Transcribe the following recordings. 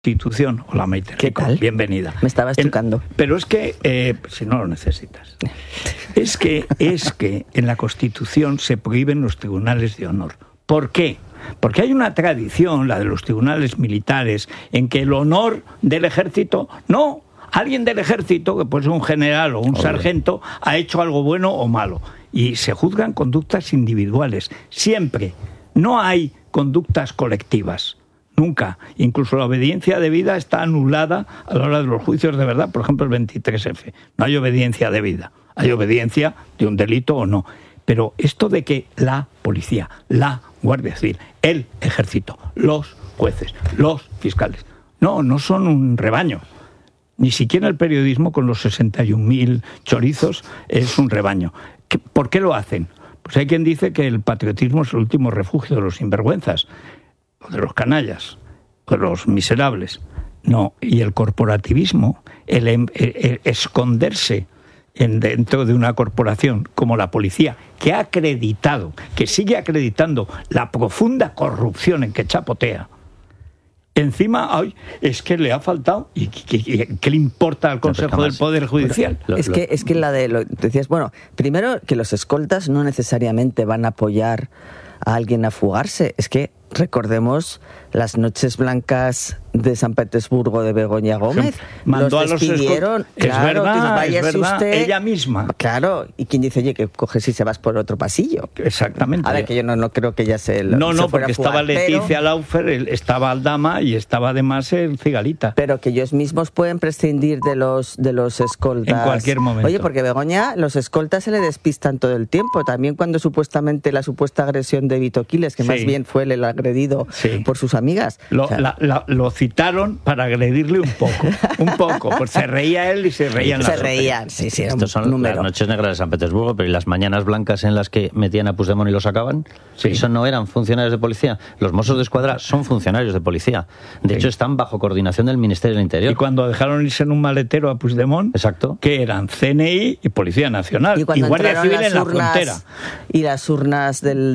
Constitución. Hola, Maite. ¿Qué tal? Bienvenida. Me estabas tocando. Pero es que, si no lo necesitas, es que en la Constitución se prohíben los tribunales de honor. ¿Por qué? Porque hay una tradición, la de los tribunales militares, en que el honor del ejército, no, alguien del ejército, que puede ser un general o un sargento, ha hecho algo bueno o malo. Y se juzgan conductas individuales, siempre. No hay conductas colectivas. Nunca. Incluso la obediencia debida está anulada a la hora de los juicios de verdad, por ejemplo el 23F. No hay obediencia debida. Hay obediencia de un delito o no. Pero esto de que la policía, la Guardia Civil, el ejército, los jueces, los fiscales, no son un rebaño. Ni siquiera el periodismo con los 61.000 chorizos es un rebaño. ¿Por qué lo hacen? Pues hay quien dice que el patriotismo es el último refugio de los sinvergüenzas, o de los canallas, o de los miserables. No, y el corporativismo, el esconderse dentro de una corporación como la policía, que ha acreditado, que sigue acreditando la profunda corrupción en que chapotea. Encima, ay, es que le ha faltado, ¿y qué le importa al Consejo del Poder Judicial? Es que la de lo decías, bueno, primero que los escoltas no necesariamente van a apoyar a alguien a fugarse. Es que recordemos las noches blancas de San Petersburgo de Begoña Gómez. Mandó los despidieron. Es verdad, usted, ella misma. Claro, y quien dice, oye, que coges y se vas por otro pasillo. Exactamente. A ver, que yo no creo que ella se No, se porque fuera a estaba fugar, Leticia Laufer, estaba Aldama y estaba además el Cigalita. Pero que ellos mismos pueden prescindir de los escoltas. En cualquier momento. Oye, porque Begoña, los escoltas se le despistan todo el tiempo. También cuando la supuesta agresión de Vito Quiles, que más bien fue el agredido por sus amigas. Lo citaron para agredirle un poco, pues se reía él y se reían las otras. Sí, Estos son las noches negras de San Petersburgo, pero ¿y las mañanas blancas en las que metían a Puigdemont y lo sacaban? Sí. ¿Eso no eran funcionarios de policía? Los Mossos de Escuadra son funcionarios de policía. De hecho, están bajo coordinación del Ministerio del Interior. Y cuando dejaron irse en un maletero a Puigdemont, exacto, que eran CNI y Policía Nacional y Guardia Civil en la frontera. Y las urnas del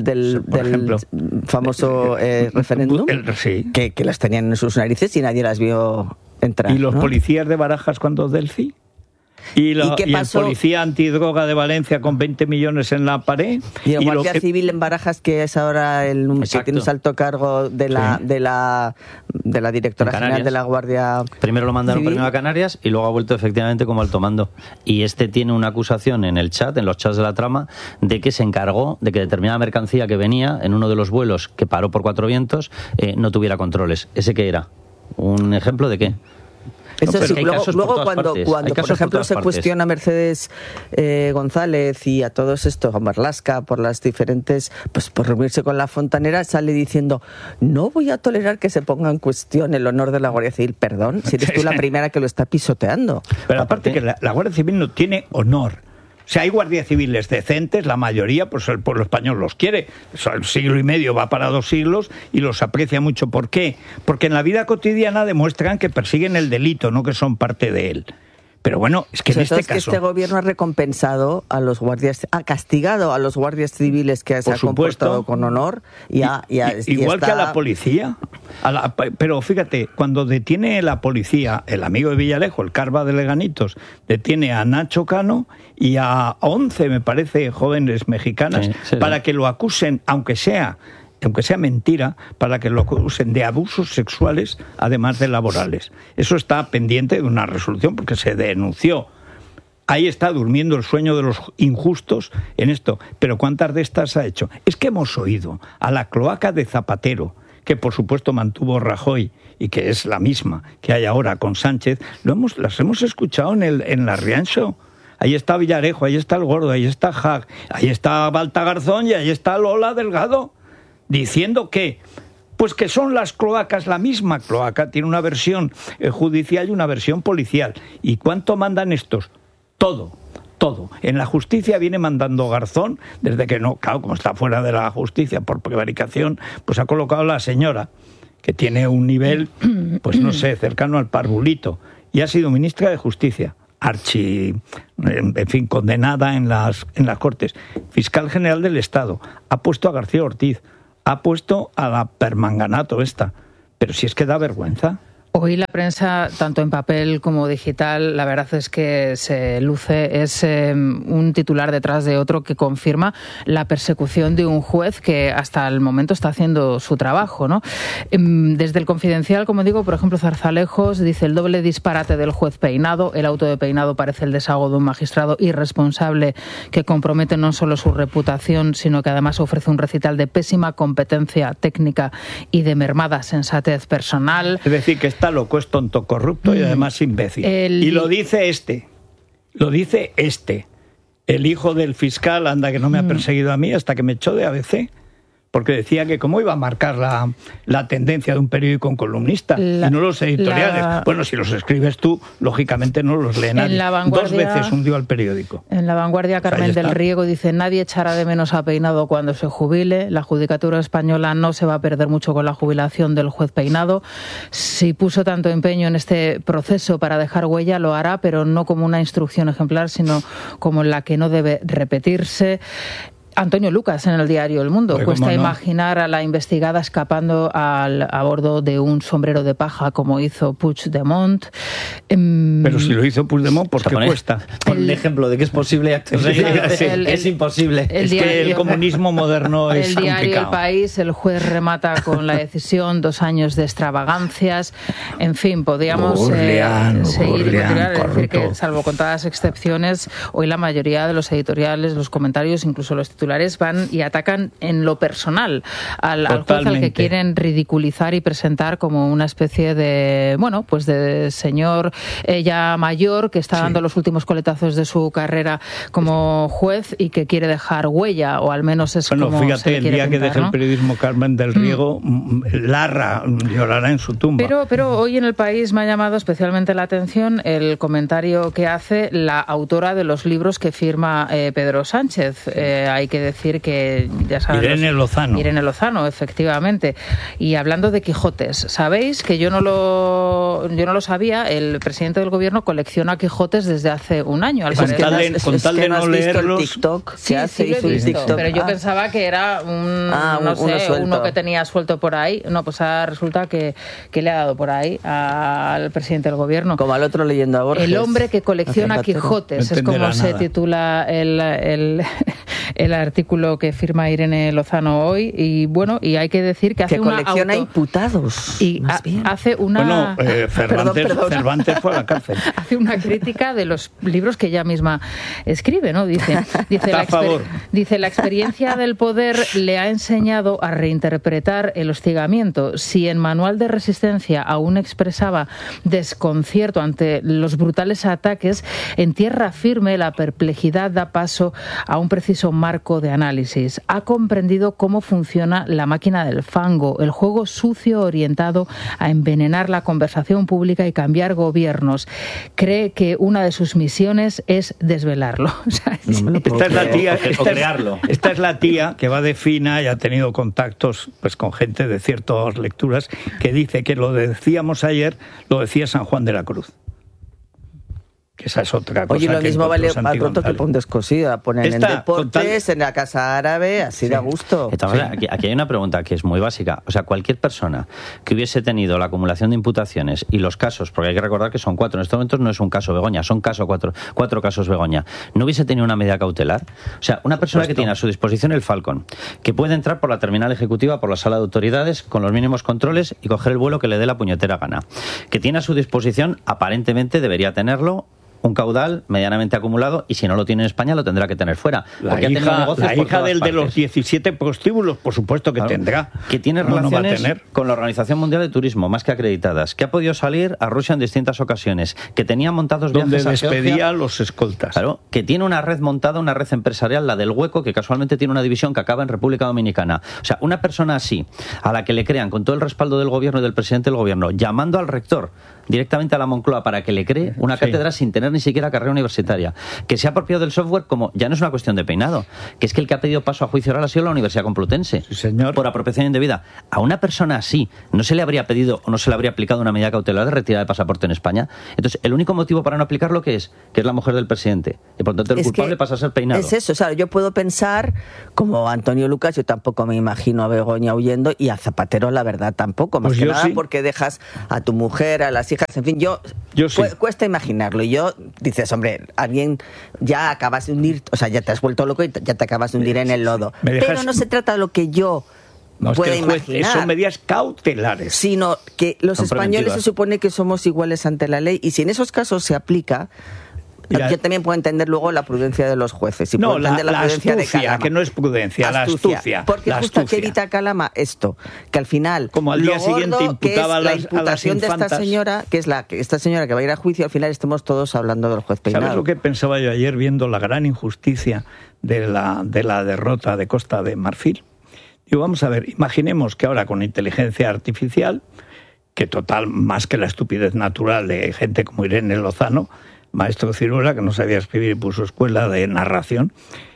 famoso referéndum, que las tenían en sus narices y nadie las vio entrar. ¿Y los policías de Barajas cuando Delci? ¿Y el policía antidroga de Valencia con 20 millones en la pared? Y el Guardia Civil en Barajas, que es ahora que tiene un alto cargo de la directora general de la Guardia Primero lo mandaron Civil. Primero a Canarias y luego ha vuelto efectivamente como alto mando. Y tiene una acusación en el chat, en los chats de la trama, de que se encargó de que determinada mercancía que venía en uno de los vuelos que paró por Cuatro Vientos no tuviera controles. ¿Ese qué era? ¿Un ejemplo de qué? Eso sí, luego cuando por ejemplo se cuestiona a Mercedes González y a todos estos, a Marlaska, por las diferentes, pues por reunirse con la fontanera, sale diciendo, no voy a tolerar que se ponga en cuestión el honor de la Guardia Civil. Perdón, si eres tú la primera que lo está pisoteando. Pero aparte que la Guardia Civil no tiene honor. O sea, hay guardias civiles decentes, la mayoría, pues el pueblo español los quiere. El siglo y medio va para 2 siglos y los aprecia mucho. ¿Por qué? Porque en la vida cotidiana demuestran que persiguen el delito, no que son parte de él. Pero bueno, es que en este caso... que este gobierno ha recompensado a los guardias, ha castigado a los guardias civiles que se han comportado con honor igual que a la policía. Pero fíjate, cuando detiene la policía, el amigo de Villalejo, el Carva de Leganitos, detiene a Nacho Cano y a 11, me parece, jóvenes mexicanas, para que lo acusen, aunque sea mentira, para que lo acusen de abusos sexuales, además de laborales. Eso está pendiente de una resolución porque se denunció. Ahí está durmiendo el sueño de los injustos en esto. Pero ¿cuántas de estas ha hecho? Es que hemos oído a la cloaca de Zapatero, que por supuesto mantuvo Rajoy y que es la misma que hay ahora con Sánchez, las hemos escuchado en la Riancho. Ahí está Villarejo, ahí está el Gordo, ahí está Haag, ahí está Balta Garzón y ahí está Lola Delgado, diciendo que son las cloacas, la misma cloaca, tiene una versión judicial y una versión policial. ¿Y cuánto mandan estos? Todo. En la justicia viene mandando Garzón, desde que como está fuera de la justicia por prevaricación, pues ha colocado a la señora, que tiene un nivel, pues no sé, cercano al parvulito, y ha sido ministra de Justicia, condenada en las Cortes, fiscal general del Estado, ha puesto a García Ortiz, ha puesto a la Permanganato esta. Pero si es que da vergüenza. Hoy la prensa, tanto en papel como digital, la verdad es que se luce, es un titular detrás de otro que confirma la persecución de un juez que hasta el momento está haciendo su trabajo, ¿no? Desde el Confidencial, como digo, por ejemplo, Zarzalejos dice: el doble disparate del juez Peinado, el auto de Peinado parece el desahogo de un magistrado irresponsable que compromete no solo su reputación, sino que además ofrece un recital de pésima competencia técnica y de mermada sensatez personal. Es decir, que está loco, es tonto, corrupto y además imbécil. Y lo dice el hijo del fiscal, anda que no me ha perseguido a mí hasta que me echó de ABC, porque decía que cómo iba a marcar la tendencia de un periódico en columnista y no los editoriales. Bueno, si los escribes tú, lógicamente no los lee nadie. Dos veces hundió al periódico. En La Vanguardia, Carmen del Riego dice: nadie echará de menos a Peinado cuando se jubile. La judicatura española no se va a perder mucho con la jubilación del juez Peinado. Si puso tanto empeño en este proceso para dejar huella, lo hará, pero no como una instrucción ejemplar, sino como la que no debe repetirse. Antonio Lucas en el diario El Mundo. Cuesta imaginar a la investigada escapando a bordo de un sombrero de paja como hizo Puigdemont. Pero si lo hizo Puigdemont, ¿por qué cuesta? Por el ejemplo de que es posible. Es imposible. Es que el comunismo moderno es complicado. El diario El País, el juez remata con la decisión 2 años de extravagancias. En fin, podríamos seguir. Decir que, salvo contadas excepciones, hoy la mayoría de los editoriales, los comentarios, incluso los titulares, van y atacan en lo personal al juez al que quieren ridiculizar y presentar como una especie de, bueno, pues de señor ya mayor que está dando los últimos coletazos de su carrera como juez y que quiere dejar huella, o al menos es como fíjate, se le quiere el día pintar, que deje el periodismo Carmen del Riego, Larra llorará en su tumba. Pero hoy en El País me ha llamado especialmente la atención el comentario que hace la autora de los libros que firma Pedro Sánchez. Hay que decir que, ya saben, Irene Lozano, efectivamente. Y hablando de Quijotes, sabéis que yo no lo sabía, el presidente del gobierno colecciona Quijotes desde hace un año. Con tal de no leerlos. El TikTok sí, lo he visto, pero yo pensaba que era uno que tenía suelto por ahí. No, pues resulta que le ha dado por ahí al presidente del gobierno. Como al otro leyendo a Borges. El hombre que colecciona Quijotes, es como se titula el artículo que firma Irene Lozano hoy, y bueno, y hay que decir que hace una colecciona imputados. Y hace una Cervantes fue a la cárcel. Hace una crítica de los libros que ella misma escribe, ¿no? Dice la experiencia del poder le ha enseñado a reinterpretar el hostigamiento. Si en Manual de Resistencia aún expresaba desconcierto ante los brutales ataques, en Tierra Firme la perplejidad da paso a un preciso marco de análisis. Ha comprendido cómo funciona la máquina del fango, el juego sucio orientado a envenenar la conversación pública y cambiar gobiernos. Cree que una de sus misiones es desvelarlo. Esta es la tía que va de fina y ha tenido contactos pues con gente de ciertas lecturas que dice que lo decíamos ayer, lo decía San Juan de la Cruz. Que esa es otra cosa. Oye, lo mismo vale al pronto que un descosido, a poner en deportes, en la casa árabe, así da gusto. Aquí hay una pregunta que es muy básica. O sea, cualquier persona que hubiese tenido la acumulación de imputaciones y los casos, porque hay que recordar que son 4, en estos momentos no es un caso Begoña, son cuatro casos Begoña, no hubiese tenido una medida cautelar. O sea, una persona que tiene a su disposición el Falcon, que puede entrar por la terminal ejecutiva, por la sala de autoridades, con los mínimos controles y coger el vuelo que le dé la puñetera gana, que tiene a su disposición, aparentemente debería tenerlo, un caudal medianamente acumulado, y si no lo tiene en España lo tendrá que tener fuera. La hija del de los 17 prostíbulos, por supuesto que tendrá. Que tiene relaciones con la Organización Mundial de Turismo, más que acreditadas, que ha podido salir a Rusia en distintas ocasiones, que tenía montados viajes a Georgia, donde despedía a los escoltas. Claro, que tiene una red montada, una red empresarial, la del Hueco, que casualmente tiene una división que acaba en República Dominicana. O sea, una persona así, a la que le crean, con todo el respaldo del gobierno y del presidente del gobierno, llamando al rector directamente a la Moncloa para que le cree una cátedra sin tener ni siquiera carrera universitaria, que se ha apropiado del software como ya no es una cuestión de peinado, que es que el que ha pedido paso a juicio oral ha sido la Universidad Complutense, sí, señor, por apropiación indebida. A una persona así no se le habría pedido o no se le habría aplicado una medida cautelar de retirada de pasaporte en España. Entonces, el único motivo para no aplicarlo que es la mujer del presidente, y por tanto el culpable pasa a ser peinado. Es eso, o sea, yo puedo pensar, como Antonio Lucas, yo tampoco me imagino a Begoña huyendo, y a Zapatero la verdad tampoco, más pues que nada sí, porque dejas a tu mujer, a las hijas, en fin, yo sí, cuesta imaginarlo, y yo, dices, hombre, alguien ya acabas de hundir, o sea, ya te has vuelto loco y ya te acabas de hundir en el lodo, pero no se trata de lo que yo pueda imaginar. Son medidas cautelares. Sino que los españoles se supone que somos iguales ante la ley, y si en esos casos se aplica, yo también puedo entender luego la prudencia de los jueces. Y no, la prudencia astucia, de Calama, que no es prudencia, la astucia. Porque justo que evita Calama esto, que al final, como al día siguiente imputaba la imputación de esta señora, que es esta señora que va a ir a juicio, al final estemos todos hablando del juez peinado. ¿Sabes lo que pensaba yo ayer viendo la gran injusticia de la derrota de Costa de Marfil? Digo, vamos a ver, imaginemos que ahora con inteligencia artificial, que total, más que la estupidez natural de gente como Irene Lozano, maestro Cirula, que no sabía escribir y puso escuela de narración,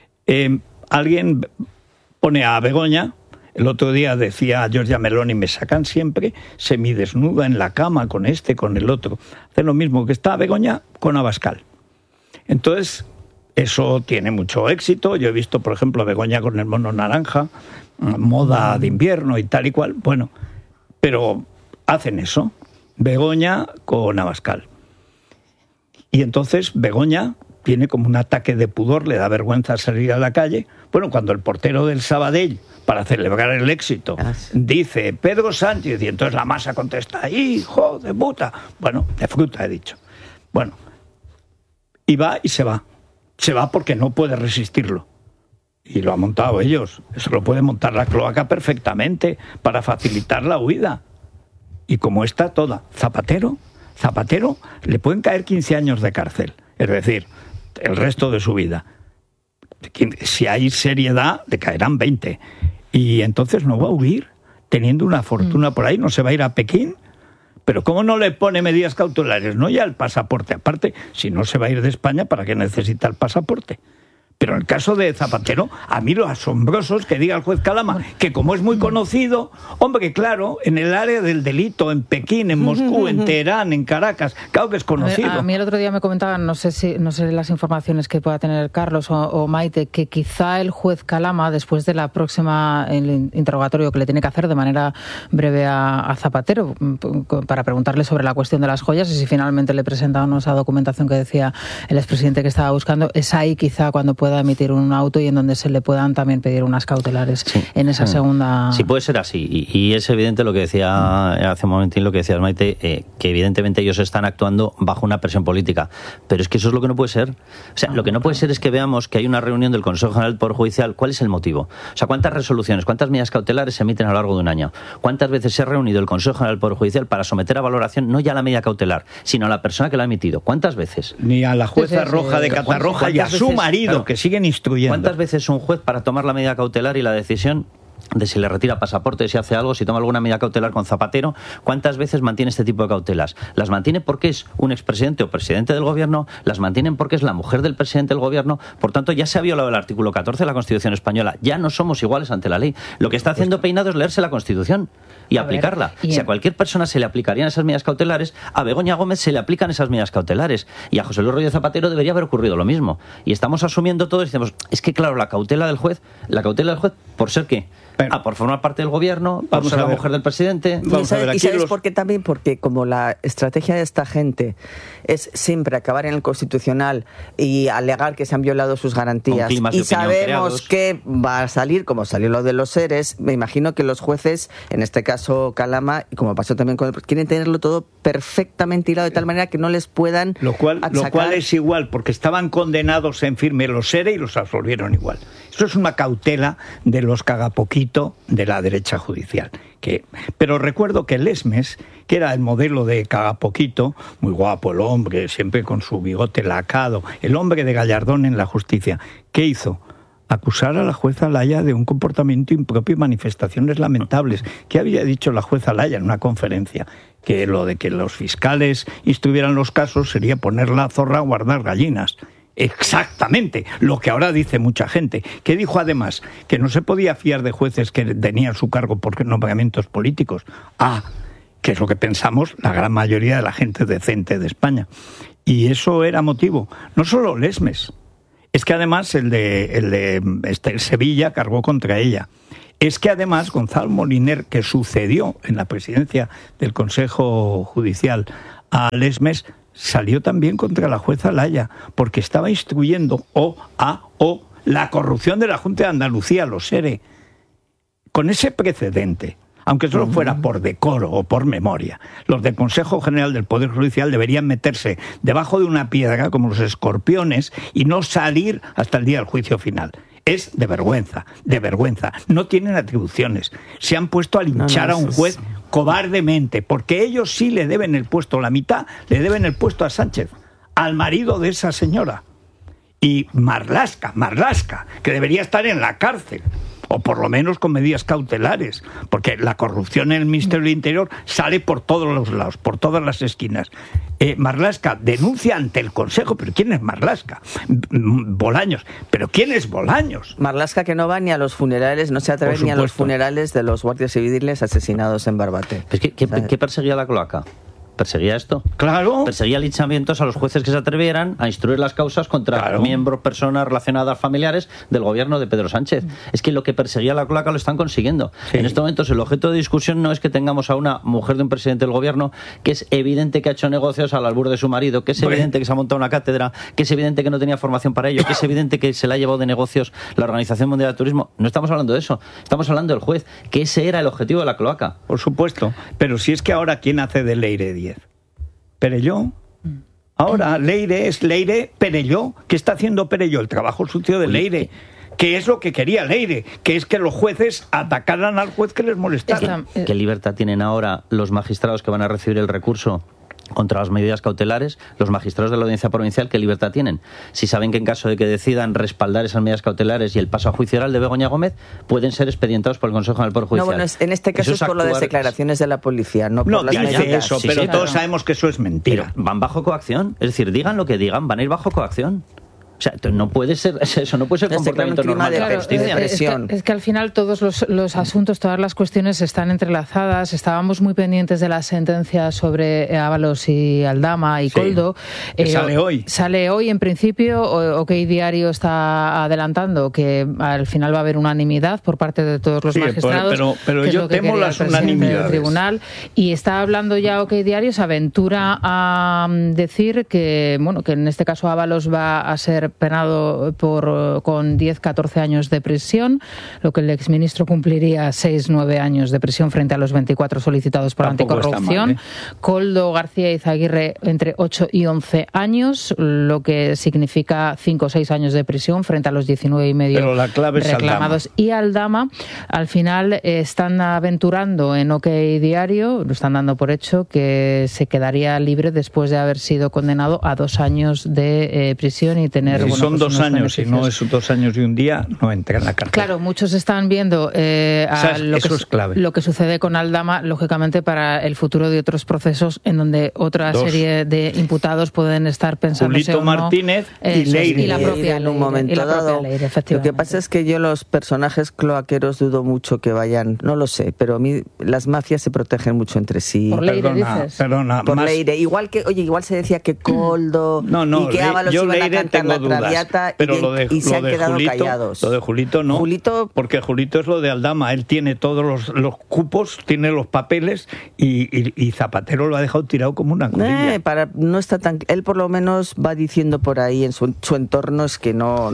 alguien pone a Begoña, el otro día decía Giorgia Meloni, me sacan siempre semidesnuda en la cama con este, con el otro. Hace lo mismo que está Begoña con Abascal. Entonces, eso tiene mucho éxito. Yo he visto, por ejemplo, a Begoña con el mono naranja, moda de invierno y tal y cual. Bueno, pero hacen eso. Begoña con Abascal. Y entonces Begoña tiene como un ataque de pudor, le da vergüenza salir a la calle. Bueno, cuando el portero del Sabadell, para celebrar el éxito, dice Pedro Sánchez, y entonces la masa contesta, hijo de puta. Bueno, de fruta he dicho. Bueno, y va y se va. Se va porque no puede resistirlo. Y lo han montado ellos. Eso lo puede montar la cloaca perfectamente para facilitar la huida. Y como está toda, Zapatero le pueden caer 15 años de cárcel, es decir, el resto de su vida. Si hay seriedad, le caerán 20. Y entonces no va a huir, teniendo una fortuna por ahí, no se va a ir a Pekín. Pero ¿cómo no le pone medidas cautelares? No ya el pasaporte, aparte, si no se va a ir de España, ¿para qué necesita el pasaporte? Pero en el caso de Zapatero, a mí lo asombroso es que diga el juez Calama que como es muy conocido, hombre, claro, en el área del delito, en Pekín, en Moscú, en Teherán, en Caracas, claro que es conocido. A mí el otro día me comentaban, no sé las informaciones que pueda tener Carlos o Maite, que quizá el juez Calama, después de la próxima interrogatorio que le tiene que hacer de manera breve a Zapatero, para preguntarle sobre la cuestión de las joyas y si finalmente le presenta o no esa documentación que decía el expresidente que estaba buscando, es ahí quizá cuando pueda emitir un auto y en donde se le puedan también pedir unas cautelares en esa segunda... Sí, puede ser así. Y es evidente lo que decía hace un momentín, lo que decías, Maite, que evidentemente ellos están actuando bajo una presión política. Pero es que eso es lo que no puede ser. O sea, lo que no puede ser es que veamos que hay una reunión del Consejo General del Poder Judicial. ¿Cuál es el motivo? O sea, ¿cuántas resoluciones, cuántas medidas cautelares se emiten a lo largo de un año? ¿Cuántas veces se ha reunido el Consejo General del Poder Judicial para someter a valoración no ya la medida cautelar, sino a la persona que la ha emitido? ¿Cuántas veces? Ni a la jueza Roja de Catarroja y a su marido, claro, que siguen instruyendo. ¿Cuántas veces un juez, para tomar la medida cautelar y la decisión de si le retira pasaporte, si hace algo, si toma alguna medida cautelar con Zapatero, cuántas veces mantiene este tipo de cautelas? Las mantiene porque es un expresidente o presidente del gobierno, las mantienen porque es la mujer del presidente del gobierno. Por tanto, ya se ha violado el artículo 14 de la Constitución española, ya no somos iguales ante la ley. Lo que está haciendo Peinado es leerse la Constitución y aplicarla. Si a cualquier persona se le aplicarían esas medidas cautelares, a Begoña Gómez se le aplican esas medidas cautelares, y a José Luis Rodríguez Zapatero debería haber ocurrido lo mismo. Y estamos asumiendo todo y decimos, es que claro, la cautela del juez, ¿por ser qué? Por formar parte del gobierno, por ser la mujer del presidente. ¿Y sabes por qué también? Porque como la estrategia de esta gente es siempre acabar en el Constitucional y alegar que se han violado sus garantías, y sabemos que va a salir, como salió lo de los seres, me imagino que los jueces, en este caso Calama, y como pasó también con quieren tenerlo todo perfectamente hilado de tal manera que no les puedan lo cual es igual, porque estaban condenados en firme los seres y los absolvieron igual. Eso es una cautela de los cagapoquito de la derecha judicial. Pero recuerdo que Lesmes, que era el modelo de cagapoquito, muy guapo el hombre, siempre con su bigote lacado, el hombre de Gallardón en la justicia, ¿qué hizo? acusar a la jueza Laya de un comportamiento impropio y manifestaciones lamentables. ¿Qué había dicho la jueza Laya en una conferencia? Que lo de que los fiscales instruyeran los casos sería poner la zorra a guardar gallinas. Exactamente, lo que ahora dice mucha gente. ¿Qué dijo además? Que no se podía fiar de jueces que tenían su cargo por nombramientos políticos. Que es lo que pensamos la gran mayoría de la gente decente de España. Y eso era motivo. No solo Lesmes, es que además el de Sevilla cargó contra ella. Es que además Gonzalo Moliner, que sucedió en la presidencia del Consejo Judicial a Lesmes, salió también contra la jueza Laya, porque estaba instruyendo la corrupción de la Junta de Andalucía, los ERE. Con ese precedente, aunque solo fuera por decoro o por memoria, los del Consejo General del Poder Judicial deberían meterse debajo de una piedra como los escorpiones y no salir hasta el día del juicio final. Es de vergüenza, de vergüenza. No tienen atribuciones. Se han puesto a linchar a un juez cobardemente, porque ellos sí le deben el puesto, la mitad le deben el puesto a Sánchez, al marido de esa señora. Y Marlaska, que debería estar en la cárcel, o por lo menos con medidas cautelares, porque la corrupción en el Ministerio del Interior sale por todos los lados, por todas las esquinas. Marlaska denuncia ante el Consejo, pero ¿quién es Marlaska? Bolaños, pero ¿quién es Bolaños? Marlaska, que no va ni a los funerales, no se atreve ni a los funerales de los guardias civiles asesinados en Barbate. ¿Qué perseguía la cloaca? ¿Perseguía esto? Claro. Perseguía linchamientos a los jueces que se atrevieran a instruir las causas contra miembros, personas relacionadas, familiares del gobierno de Pedro Sánchez. Es que lo que perseguía la cloaca lo están consiguiendo. Sí. En estos momentos el objeto de discusión no es que tengamos a una mujer de un presidente del gobierno que es evidente que ha hecho negocios al albur de su marido, que es evidente que se ha montado una cátedra, que es evidente que no tenía formación para ello, que es evidente que se le ha llevado de negocios la Organización Mundial del Turismo. No estamos hablando de eso. Estamos hablando del juez, que ese era el objetivo de la cloaca. Por supuesto. Pero si es que ahora, ¿quién hace de Leire 10? Perelló. Ahora Leire es Leire Perelló. ¿Qué está haciendo Perelló? El trabajo sucio de Leire. ¿Qué es lo que quería Leire? Que es que los jueces atacaran al juez que les molestara. ¿Qué libertad tienen ahora los magistrados que van a recibir el recurso contra las medidas cautelares? Los magistrados de la Audiencia Provincial, ¿qué libertad tienen? Si saben que en caso de que decidan respaldar esas medidas cautelares y el paso a juicio oral de Begoña Gómez, pueden ser expedientados por el Consejo del Poder Judicial. No, bueno, en este caso es por las declaraciones de la policía, no por las medidas. Eso, pero todos sabemos que eso es mentira. Pero van bajo coacción, es decir, digan lo que digan, van a ir bajo coacción. O sea, no puede ser eso, no puede ser comportamiento normal de justicia. Es que al final todos los asuntos, todas las cuestiones están entrelazadas. Estábamos muy pendientes de la sentencia sobre Ábalos y Aldama y Koldo. Sale hoy. Sale hoy, en principio. OK Diario está adelantando que al final va a haber unanimidad por parte de todos los magistrados. Pero yo temo las unanimidades. Del tribunal, y está hablando ya OK Diario, se aventura a decir que, bueno, que en este caso Ábalos va a ser penado con 10-14 años de prisión, lo que el exministro cumpliría 6-9 años de prisión frente a los 24 solicitados por anticorrupción. Koldo García Izaguirre entre 8 y 11 años, lo que significa 5 o 6 años de prisión frente a los 19 y medio Pero la clave reclamados. Es Aldama. Y Aldama, al final, están aventurando en OK Diario, lo están dando por hecho, que se quedaría libre después de haber sido condenado a 2 años de prisión y tener... Si son 2 años, si no es 2 años y un día, no entra en la cárcel. Claro, muchos están viendo lo que sucede con Aldama, lógicamente, para el futuro de otros procesos en donde otra serie de imputados pueden estar pensando... Julito Martínez y Leire. Y la propia en un momento dado. Leire, lo que pasa es que yo los personajes cloaqueros dudo mucho que vayan, no lo sé, pero a mí las mafias se protegen mucho entre sí. Por Leire, dices. Perdona, por Leire. Igual se decía que Koldo y que Ábalos iban a cantar la Traviata, pero y se han quedado callados. Lo de Julito no, porque Julito es lo de Aldama, él tiene todos los cupos, tiene los papeles y Zapatero lo ha dejado tirado como una colilla. No está tan, él por lo menos va diciendo por ahí en su entorno es que no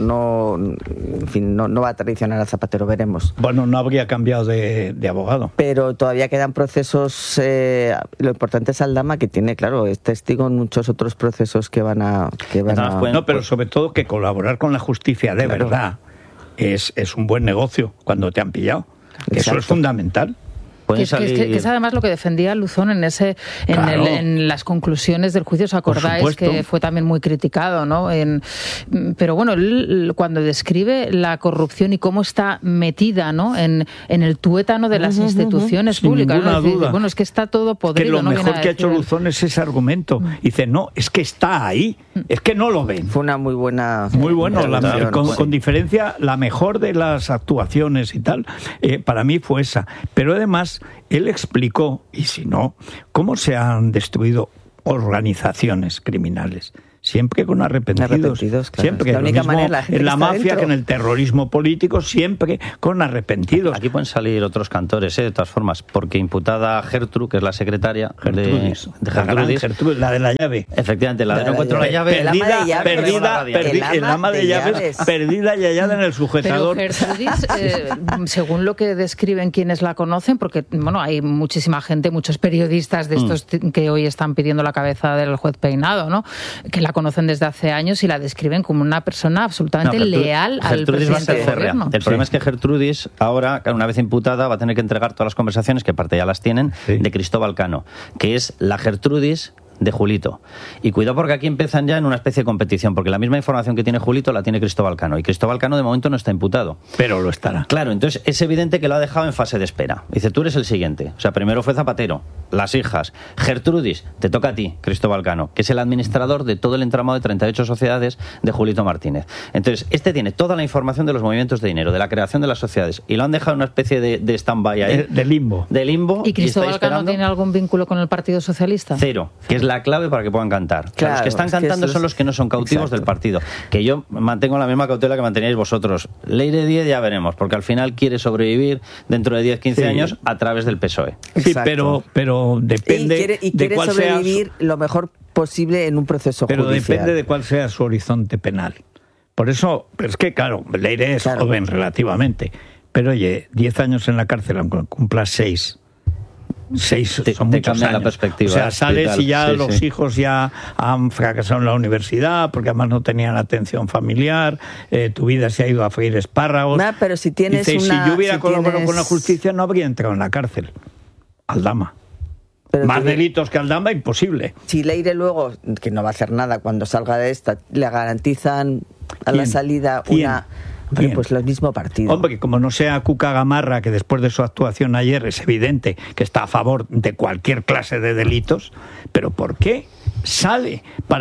va a traicionar a Zapatero, veremos. Bueno, no habría cambiado de abogado. Pero todavía quedan procesos, lo importante es Aldama, que tiene, claro, es testigo en muchos otros procesos que van a... No, pero sobre todo que colaborar con la justicia de verdad es un buen negocio cuando te han pillado. Exacto. Eso es fundamental. Que es además lo que defendía Luzón en en las conclusiones del juicio. ¿Os acordáis que fue también muy criticado, ¿no? Pero bueno, él, cuando describe la corrupción y cómo está metida, ¿no? en el tuétano de las instituciones públicas, ¿no? Dice, bueno, es que está todo podrido. Que lo mejor que ha hecho Luzón es ese argumento. Dice, no, es que está ahí, es que no lo ven. Fue una muy buena... Muy bueno, con diferencia, la mejor de las actuaciones y tal, para mí fue esa. Pero además, él explicó, y si no, cómo se han destruido organizaciones criminales. Siempre con arrepentidos. Claro. Siempre. La única manera, en la mafia, que en el terrorismo político, siempre con arrepentidos. Aquí pueden salir otros cantores, de todas formas, porque imputada Gertrude, que es la secretaria de Gertrudis, la de la llave. Efectivamente, la de no encuentro la llave. El ama de llaves, perdida y hallada en el sujetador. Pero Gertrudis, según lo que describen quienes la conocen, porque bueno, hay muchísima gente, muchos periodistas de estos que hoy están pidiendo la cabeza del juez Peinado, ¿no? Que la conocen desde hace años y la describen como una persona absolutamente leal al presidente del gobierno. El problema es que Gertrudis, ahora, una vez imputada, va a tener que entregar todas las conversaciones, que parte ya las tienen, de Cristóbal Cano, que es la Gertrudis de Julito. Y cuidado, porque aquí empiezan ya en una especie de competición, porque la misma información que tiene Julito la tiene Cristóbal Cano, y Cristóbal Cano de momento no está imputado. Pero lo estará. Claro, entonces es evidente que lo ha dejado en fase de espera. Dice, tú eres el siguiente. O sea, primero fue Zapatero, las hijas. Gertrudis, te toca a ti, Cristóbal Cano, que es el administrador de todo el entramado de 38 sociedades de Julito Martínez. Entonces, este tiene toda la información de los movimientos de dinero, de la creación de las sociedades, y lo han dejado en una especie de stand-by ahí. De limbo. De limbo. ¿Y Cristóbal Cano tiene algún vínculo con el Partido Socialista? Cero, que es la clave para que puedan cantar. Claro, los que están cantando son los que no son cautivos del partido. Que yo mantengo la misma cautela que manteníais vosotros. Leire Díez ya veremos, porque al final quiere sobrevivir dentro de 10, 15 años a través del PSOE. Sí, pero depende de cuál sobrevivir lo mejor posible en un proceso judicial. Pero depende de cuál sea su horizonte penal. Por eso, pero es que claro, Leire es joven relativamente, pero oye, 10 años en la cárcel, aunque cumplas 6 son muchos años. La perspectiva, o sea, sales y ya los hijos ya han fracasado en la universidad porque además no tenían atención familiar, tu vida se ha ido a freír espárragos. Pero si tienes si yo hubiera colaborado con la justicia no habría entrado en la cárcel. Aldama. Pero más delitos que Aldama, imposible. Si Leire luego, que no va a hacer nada cuando salga de esta, le garantizan a la salida una... Pero pues lo mismo partido. Hombre, que como no sea Cuca Gamarra, que después de su actuación ayer es evidente que está a favor de cualquier clase de delitos, pero ¿por qué sale?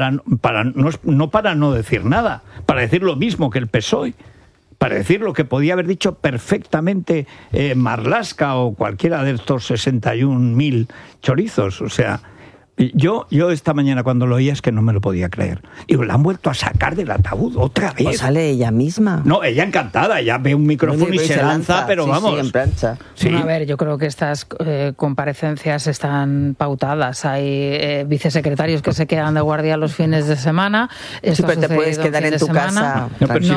No para no decir nada, para decir lo mismo que el PSOE, para decir lo que podía haber dicho perfectamente Marlaska o cualquiera de estos 61.000 chorizos, o sea... Yo esta mañana cuando lo oía es que no me lo podía creer. Digo, la han vuelto a sacar del ataúd otra vez. ¿O sale ella misma? No, ella encantada, ella ve un micrófono y se lanza, pero vamos. Sí, en plancha. Sí. Bueno, a ver, yo creo que estas comparecencias están pautadas. Hay vicesecretarios que se quedan de guardia los fines de semana. Esto pero te puedes quedar en tu casa. No, pero si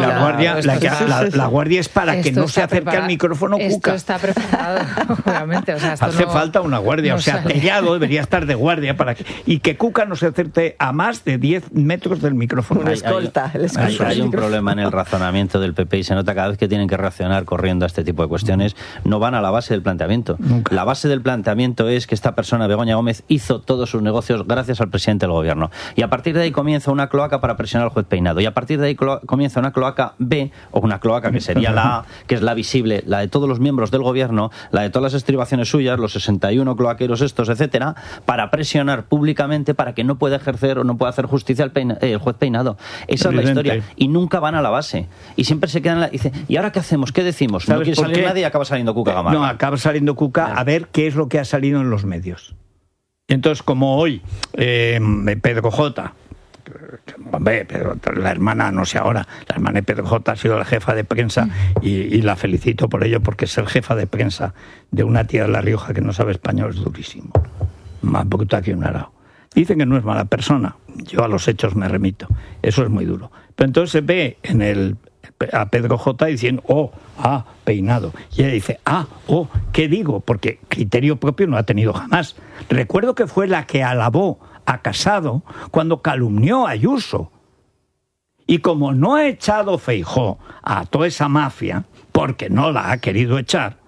la guardia es para que no se acerque al micrófono Cuca. Esto está preparado, obviamente. O sea, hace falta una guardia, o sea, Tellado debería estar de guardia y que Cuca no se acerque a más de 10 metros del micrófono. Hay un problema en el razonamiento del PP y se nota cada vez que tienen que reaccionar corriendo a este tipo de cuestiones, no van a la base del planteamiento. Nunca. La base del planteamiento es que esta persona, Begoña Gómez, hizo todos sus negocios gracias al presidente del gobierno. Y a partir de ahí comienza una cloaca para presionar al juez Peinado. Y a partir de ahí comienza una cloaca B, o una cloaca que sería la A, que es la visible, la de todos los miembros del gobierno, la de todas las estribaciones suyas, los 61 cloaqueros estos, etcétera, para presionar públicamente para que no pueda ejercer o no pueda hacer justicia el juez Peinado. Esa es la historia. Y nunca van a la base. Y siempre se quedan... Dice, ¿y ahora qué hacemos? ¿Qué decimos? No quiere salir nadie y acaba saliendo Cuca Gamarra. No, acaba saliendo Cuca a ver qué es lo que ha salido en los medios. Entonces, como hoy, Pedro J., hombre, pero la hermana, no sé ahora, la hermana de Pedro J. ha sido la jefa de prensa y la felicito por ello, porque ser jefa de prensa de una tía de La Rioja que no sabe español es durísimo. Más bruta que un arao. Dicen que no es mala persona, yo a los hechos me remito, eso es muy duro. Pero entonces se ve a Pedro J. diciendo, Peinado. Y ella dice, ¿qué digo? Porque criterio propio no ha tenido jamás. Recuerdo que fue la que alabó a Casado cuando calumnió a Ayuso. Y como no ha echado Feijóo a toda esa mafia, porque no la ha querido echar,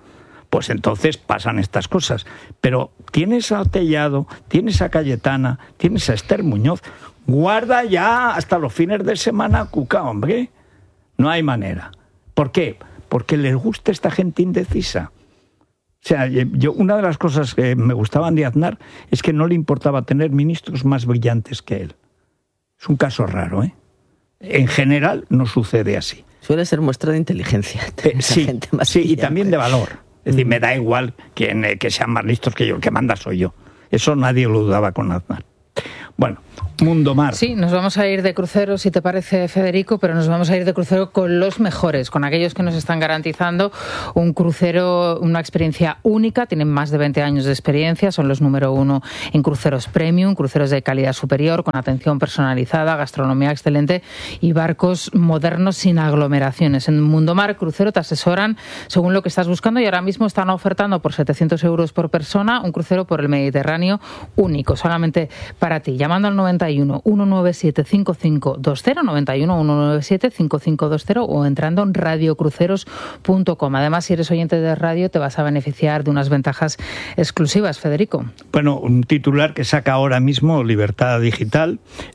pues entonces pasan estas cosas. Pero tienes a Tellado, tienes a Cayetana, tienes a Esther Muñoz. Guarda ya hasta los fines de semana, Cuca, hombre. No hay manera. ¿Por qué? Porque les gusta esta gente indecisa. O sea, una de las cosas que me gustaban de Aznar es que no le importaba tener ministros más brillantes que él. Es un caso raro, ¿eh? En general no sucede así. Suele ser muestra de inteligencia. Sí, gente más sí, y también de valor. Es decir, me da igual que sean más listos que yo, el que manda soy yo. Eso nadie lo dudaba con Aznar. Bueno, Mundo Mar. Sí, nos vamos a ir de crucero, si te parece, Federico, pero nos vamos a ir de crucero con los mejores, con aquellos que nos están garantizando un crucero, una experiencia única. Tienen más de 20 años de experiencia, son los número 1 en cruceros premium, cruceros de calidad superior, con atención personalizada, gastronomía excelente y barcos modernos sin aglomeraciones. En Mundo Mar Crucero te asesoran según lo que estás buscando y ahora mismo están ofertando por 700 euros por persona un crucero por el Mediterráneo único, solamente para ti, llamando al 91 197 5520, 91 197 5520 o entrando en radiocruceros.com. Además, si eres oyente de radio, te vas a beneficiar de unas ventajas exclusivas, Federico. Bueno, un titular que saca ahora mismo Libertad Digital.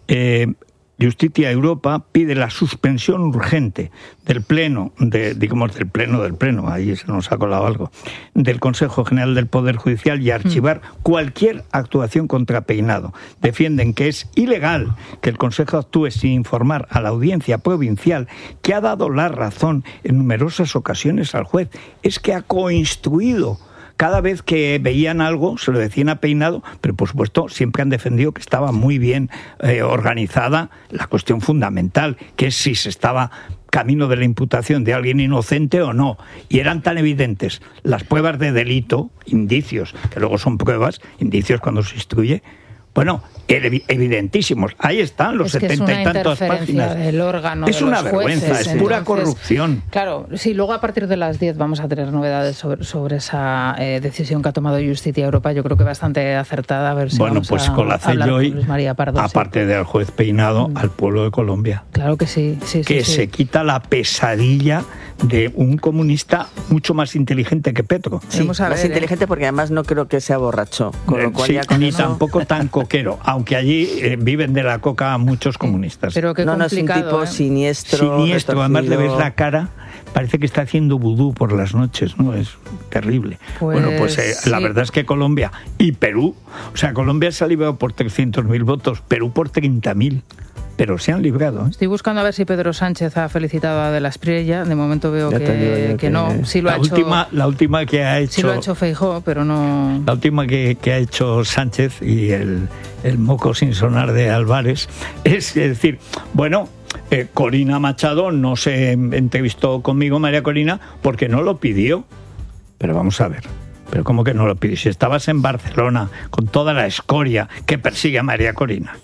Justicia Europa pide la suspensión urgente del pleno, del pleno, ahí se nos ha colado algo, del Consejo General del Poder Judicial y archivar cualquier actuación contra Peinado. Defienden que es ilegal que el Consejo actúe sin informar a la audiencia provincial, que ha dado la razón en numerosas ocasiones al juez. Es que ha coinstruido. Cada vez que veían algo se lo decían a Peinado, pero por supuesto siempre han defendido que estaba muy bien organizada la cuestión fundamental, que es si se estaba camino de la imputación de alguien inocente o no. Y eran tan evidentes las pruebas de delito, indicios, que luego son pruebas, indicios cuando se instruye, bueno, evidentísimos. Ahí están los 70 y tantas páginas. Del órgano, es de una los vergüenza, jueces, es pura corrupción. Claro, sí, luego a partir de las 10 vamos a tener novedades sobre esa decisión que ha tomado Justicia Europa. Yo creo que bastante acertada. A ver si bueno, pues con la CELLOI, aparte del juez Peinado, al pueblo de Colombia. Claro que sí. Que se quita la pesadilla de un comunista mucho más inteligente que Petro. Sí, más inteligente porque además no creo que sea borracho. Con lo cual ni tampoco tan coquero, aunque allí viven de la coca muchos comunistas. Pero qué complicado, es un tipo siniestro. Además le ves la cara, parece que está haciendo vudú por las noches, ¿no? Es terrible. Sí. La verdad es que Colombia y Perú, o sea, Colombia se ha librado por 300.000 votos, Perú por 30.000. Pero se han librado. Estoy buscando a ver si Pedro Sánchez ha felicitado a De la Espriella. De momento veo que no. Sí lo la última que ha hecho. Sí lo ha hecho Feijóo, pero no. La última que ha hecho Sánchez y el moco sin sonar de Álvarez es decir, bueno, Corina Machado no se entrevistó conmigo, María Corina, porque no lo pidió. Pero vamos a ver. Pero ¿cómo que no lo pidió? Si estabas en Barcelona con toda la escoria que persigue a María Corina.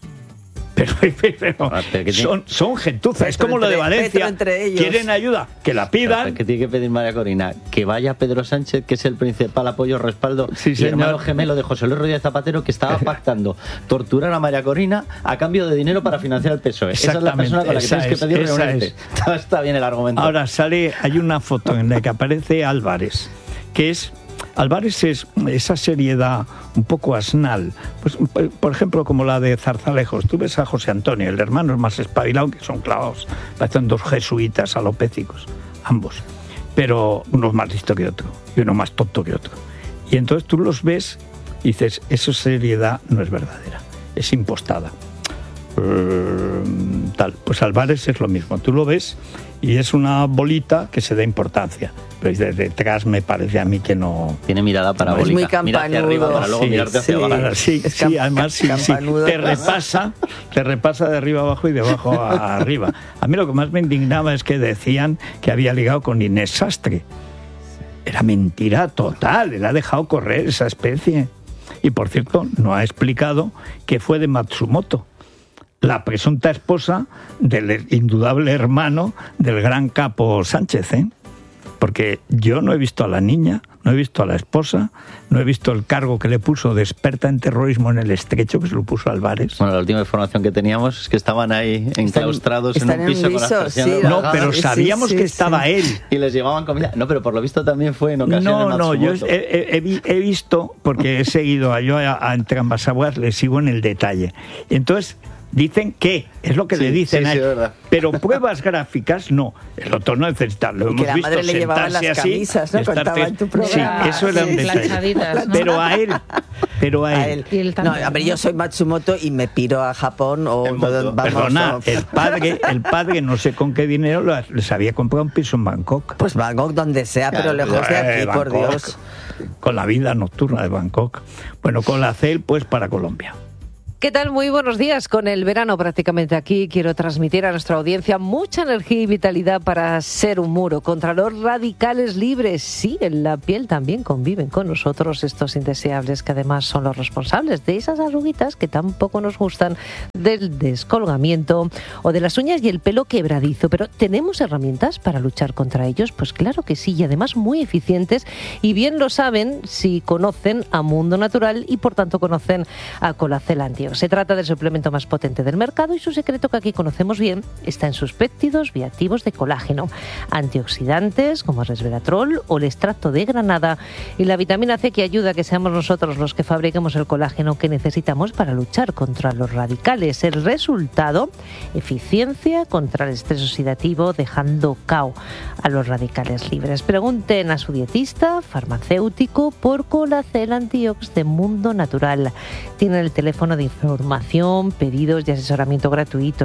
Pero son gentuzas, es como lo de Valencia, quieren ayuda, que la pidan. Que tiene que pedir María Corina, que vaya Pedro Sánchez, que es el principal apoyo, respaldo, y hermano gemelo de José Luis Rodríguez Zapatero, que estaba pactando torturar a María Corina a cambio de dinero para financiar el PSOE. Esa es la persona con la que tienes que pedir reunirte. Está bien el argumento. Ahora hay una foto en la que aparece Álvarez, que es... Álvarez es esa seriedad un poco asnal, pues, por ejemplo, como la de Zarzalejos. Tú ves a José Antonio, el hermano es más espabilado, que son clavados, parecen dos jesuitas alopécicos, ambos, pero uno más listo que otro y uno más tonto que otro. Y entonces tú los ves y dices, esa seriedad no es verdadera, es impostada. Pues Álvarez es lo mismo, tú lo ves y es una bolita que se da importancia, pero desde detrás me parece a mí que no tiene mirada parabólica, es muy campanudo. Mira hacia arriba para luego mirarte hacia abajo. Sí, además te repasa de arriba abajo y de abajo a arriba. A mí lo que más me indignaba es que decían que había ligado con Inés Sastre. Era mentira total, él ha dejado correr esa especie. Y por cierto, no ha explicado que fue de Matsumoto, la presunta esposa del indudable hermano del gran capo Sánchez, porque yo no he visto a la niña, no he visto a la esposa, no he visto el cargo que le puso de experta en terrorismo en el Estrecho, que se lo puso a Álvarez. Bueno, la última información que teníamos es que estaban ahí enclaustrados en un piso con las persianas. No, pero sabíamos que estaba él. Y les llevaban comida. No, pero por lo visto también fue en ocasiones No, yo he visto, porque he seguido a entre ambas aguas, le sigo en el detalle. Entonces, dicen que, es lo que le dicen a él, pero pruebas gráficas no. El otro no necesita, lo hemos visto. Que la madre le llevaba las camisas, ¿no? Contaba en tu programa. Sí, eso era un detalle. ¿No? Pero a él. No, a ver, yo soy Matsumoto y me piro a Japón o vamos. Perdona, el padre no sé con qué dinero les había comprado un piso en Bangkok. Pues Bangkok donde sea, pero lejos de aquí, Bangkok, por Dios. Con la vida nocturna de Bangkok. Bueno, con la CEL, pues para Colombia. ¿Qué tal? Muy buenos días. Con el verano prácticamente aquí, quiero transmitir a nuestra audiencia mucha energía y vitalidad para ser un muro contra los radicales libres. Sí, en la piel también conviven con nosotros estos indeseables que además son los responsables de esas arruguitas que tampoco nos gustan, del descolgamiento o de las uñas y el pelo quebradizo. Pero ¿tenemos herramientas para luchar contra ellos? Pues claro que sí, y además muy eficientes, y bien lo saben si conocen a Mundo Natural y por tanto conocen a Colacel Antiox. Se trata del suplemento más potente del mercado y su secreto, que aquí conocemos bien, está en sus péptidos bioactivos de colágeno, antioxidantes como el resveratrol o el extracto de granada y la vitamina C, que ayuda a que seamos nosotros los que fabriquemos el colágeno que necesitamos para luchar contra los radicales. El resultado, eficiencia contra el estrés oxidativo, dejando cao a los radicales libres. Pregunten a su dietista, farmacéutico, por Colacel Antiox de Mundo Natural. Tienen el teléfono de información, pedidos y asesoramiento gratuito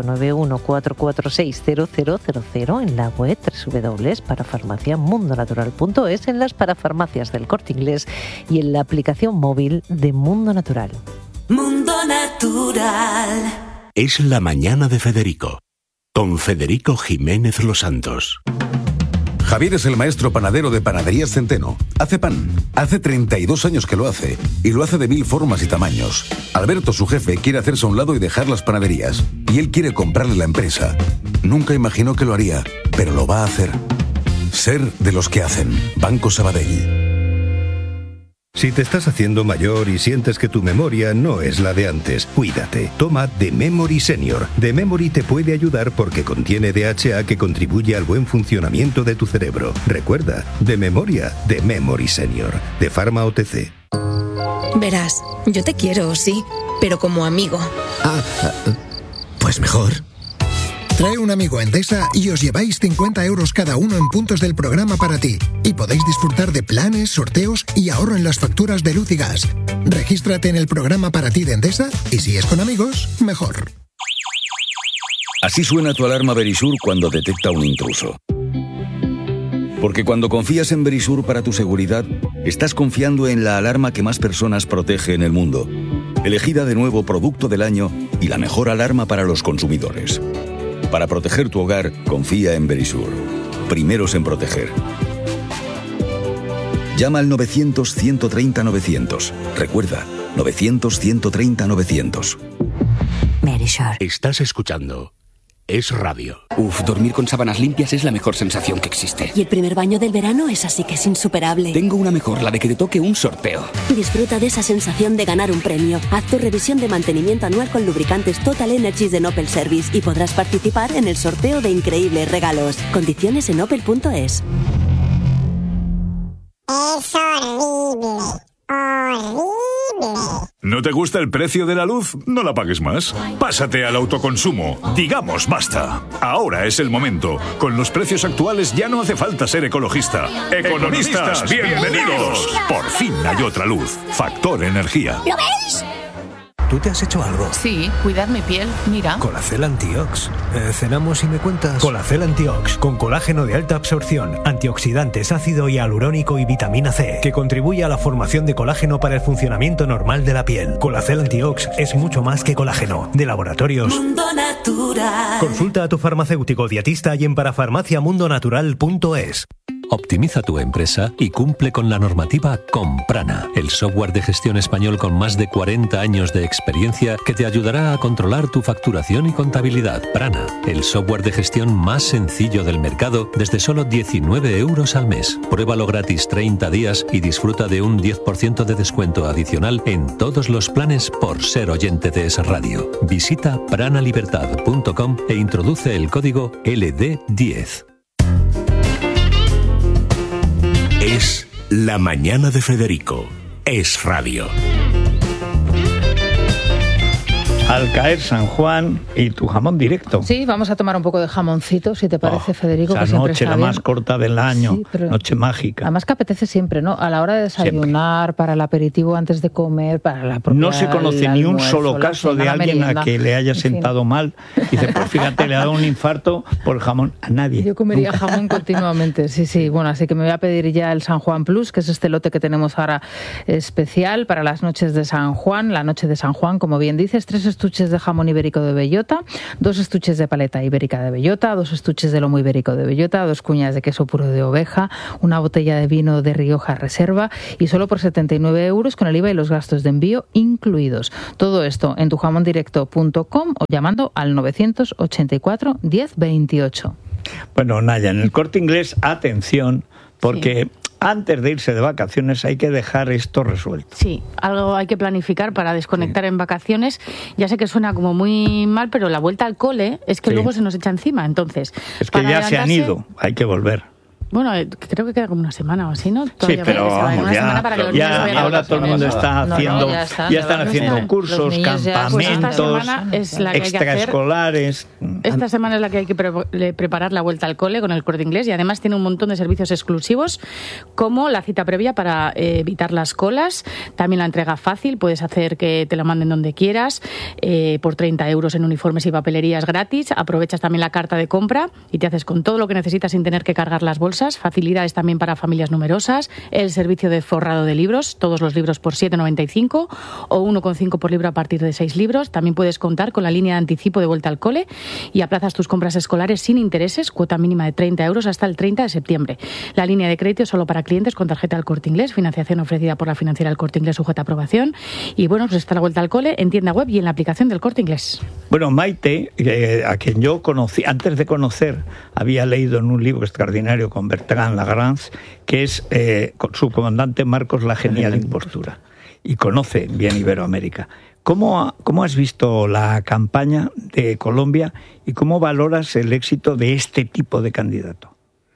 914460000 en la web www.parafarmaciamundonatural.es, en las parafarmacias del Corte Inglés y en la aplicación móvil de Mundo Natural. Mundo Natural. Es la mañana de Federico, con Federico Jiménez Los Santos. Javier es el maestro panadero de Panaderías Centeno. Hace pan. Hace 32 años que lo hace. Y lo hace de 1000 formas y tamaños. Alberto, su jefe, quiere hacerse a un lado y dejar las panaderías. Y él quiere comprarle la empresa. Nunca imaginó que lo haría, pero lo va a hacer. Ser de los que hacen. Banco Sabadell. Si te estás haciendo mayor y sientes que tu memoria no es la de antes, cuídate. Toma The Memory Senior. The Memory te puede ayudar porque contiene DHA que contribuye al buen funcionamiento de tu cerebro. Recuerda, de memoria, The Memory Senior, de Pharma OTC. Verás, yo te quiero, sí, pero como amigo. Pues mejor. Trae un amigo a Endesa y os lleváis 50 euros cada uno en puntos del programa para ti. Y podéis disfrutar de planes, sorteos y ahorro en las facturas de luz y gas. Regístrate en el programa para ti de Endesa y si es con amigos, mejor. Así suena tu alarma Verisur cuando detecta un intruso. Porque cuando confías en Verisur para tu seguridad, estás confiando en la alarma que más personas protege en el mundo. Elegida de nuevo producto del año y la mejor alarma para los consumidores. Para proteger tu hogar, confía en Verisur. Primeros en proteger. Llama al 900-130-900. Recuerda, 900-130-900. Verisur. Estás escuchando Es Radio. Dormir con sábanas limpias es la mejor sensación que existe. Y el primer baño del verano es así que es insuperable. Tengo una mejor, la de que te toque un sorteo. Disfruta de esa sensación de ganar un premio. Haz tu revisión de mantenimiento anual con lubricantes Total Energies de Opel Service y podrás participar en el sorteo de increíbles regalos. Condiciones en opel.es. Es horrible. Horrible. ¿No te gusta el precio de la luz? No la pagues más. Pásate al autoconsumo. Digamos basta. Ahora es el momento. Con los precios actuales ya no hace falta ser ecologista. ¡Economistas, bienvenidos! Por fin hay otra luz. Factor Energía. ¿Lo veis? ¿Tú te has hecho algo? Sí, cuidar mi piel, mira. Colacel Antiox. ¿Cenamos y me cuentas? Colacel Antiox, con colágeno de alta absorción, antioxidantes, ácido hialurónico y vitamina C, que contribuye a la formación de colágeno para el funcionamiento normal de la piel. Colacel Antiox es mucho más que colágeno. De Laboratorios Mundo Natural. Consulta a tu farmacéutico dietista y en parafarmaciamundonatural.es. Optimiza tu empresa y cumple con la normativa con Prana, el software de gestión español con más de 40 años de experiencia que te ayudará a controlar tu facturación y contabilidad. Prana, el software de gestión más sencillo del mercado desde solo 19 euros al mes. Pruébalo gratis 30 días y disfruta de un 10% de descuento adicional en todos los planes por ser oyente de Es Radio. Visita pranalibertad.com e introduce el código LD10. Es La Mañana de Federico. Es Radio. Al caer San Juan y tu jamón directo. Sí, vamos a tomar un poco de jamoncito, si te parece, Federico. Esa que siempre noche, está la bien. más corta del año, sí, noche mágica. Además que apetece siempre, ¿no? A la hora de desayunar, siempre. Para el aperitivo antes de comer, para la propia... No se conoce ni un solo caso de alguien a que le haya sentado mal. Dice, pues fíjate, le ha dado un infarto por el jamón. A nadie. Yo comería jamón continuamente, sí. Bueno, así que me voy a pedir ya el San Juan Plus, que es este lote que tenemos ahora especial para las noches de San Juan. La noche de San Juan, como bien dices, 3 estuches de jamón ibérico de bellota, 2 estuches de paleta ibérica de bellota, 2 estuches de lomo ibérico de bellota, 2 cuñas de queso puro de oveja, una botella de vino de Rioja Reserva y solo por 79 euros con el IVA y los gastos de envío incluidos. Todo esto en tujamondirecto.com o llamando al 984 10 28. Bueno, Naya, en el Corte Inglés, atención, porque antes de irse de vacaciones hay que dejar esto resuelto. Sí, algo hay que planificar para desconectar en vacaciones. Ya sé que suena como muy mal, pero la vuelta al cole es que luego se nos echa encima. Entonces, es que ya se han ido, hay que volver. Bueno, creo que queda como una semana o así, ¿no? Todavía sí, pero vamos, ya ahora todo el mundo está haciendo, ya están haciendo cursos, campamentos, pues extraescolares. Esta semana es la que hay que preparar la vuelta al cole con el Corte Inglés y además tiene un montón de servicios exclusivos como la cita previa para evitar las colas, también la entrega fácil, puedes hacer que te lo manden donde quieras, por 30 euros en uniformes y papelerías gratis, aprovechas también la carta de compra y te haces con todo lo que necesitas sin tener que cargar las bolsas. Facilidades también para familias numerosas, el servicio de forrado de libros, todos los libros por 7,95 o 1,5 por libro a partir de 6 libros. También puedes contar con la línea de anticipo de vuelta al cole y aplazas tus compras escolares sin intereses, cuota mínima de 30 euros hasta el 30 de septiembre. La línea de crédito es solo para clientes con tarjeta del Corte Inglés, financiación ofrecida por la financiera del Corte Inglés sujeta a aprobación. Y bueno, pues está la vuelta al cole en tienda web y en la aplicación del Corte Inglés. Bueno, Maite, a quien yo conocí, antes de conocer, había leído en un libro extraordinario con Bertrand Lagrange, que es su comandante Marcos la genial impostura, y conoce bien Iberoamérica. ¿Cómo has visto la campaña de Colombia y cómo valoras el éxito de este tipo de candidato?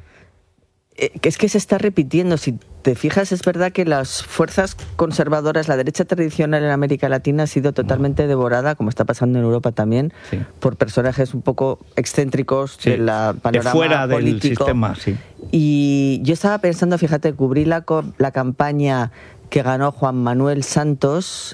Es que se está repitiendo. Si te fijas, es verdad que las fuerzas conservadoras, la derecha tradicional en América Latina ha sido totalmente devorada, como está pasando en Europa también, por personajes un poco excéntricos del panorama de fuera político. Del sistema, Y yo estaba pensando, fíjate, cubrí la campaña que ganó Juan Manuel Santos.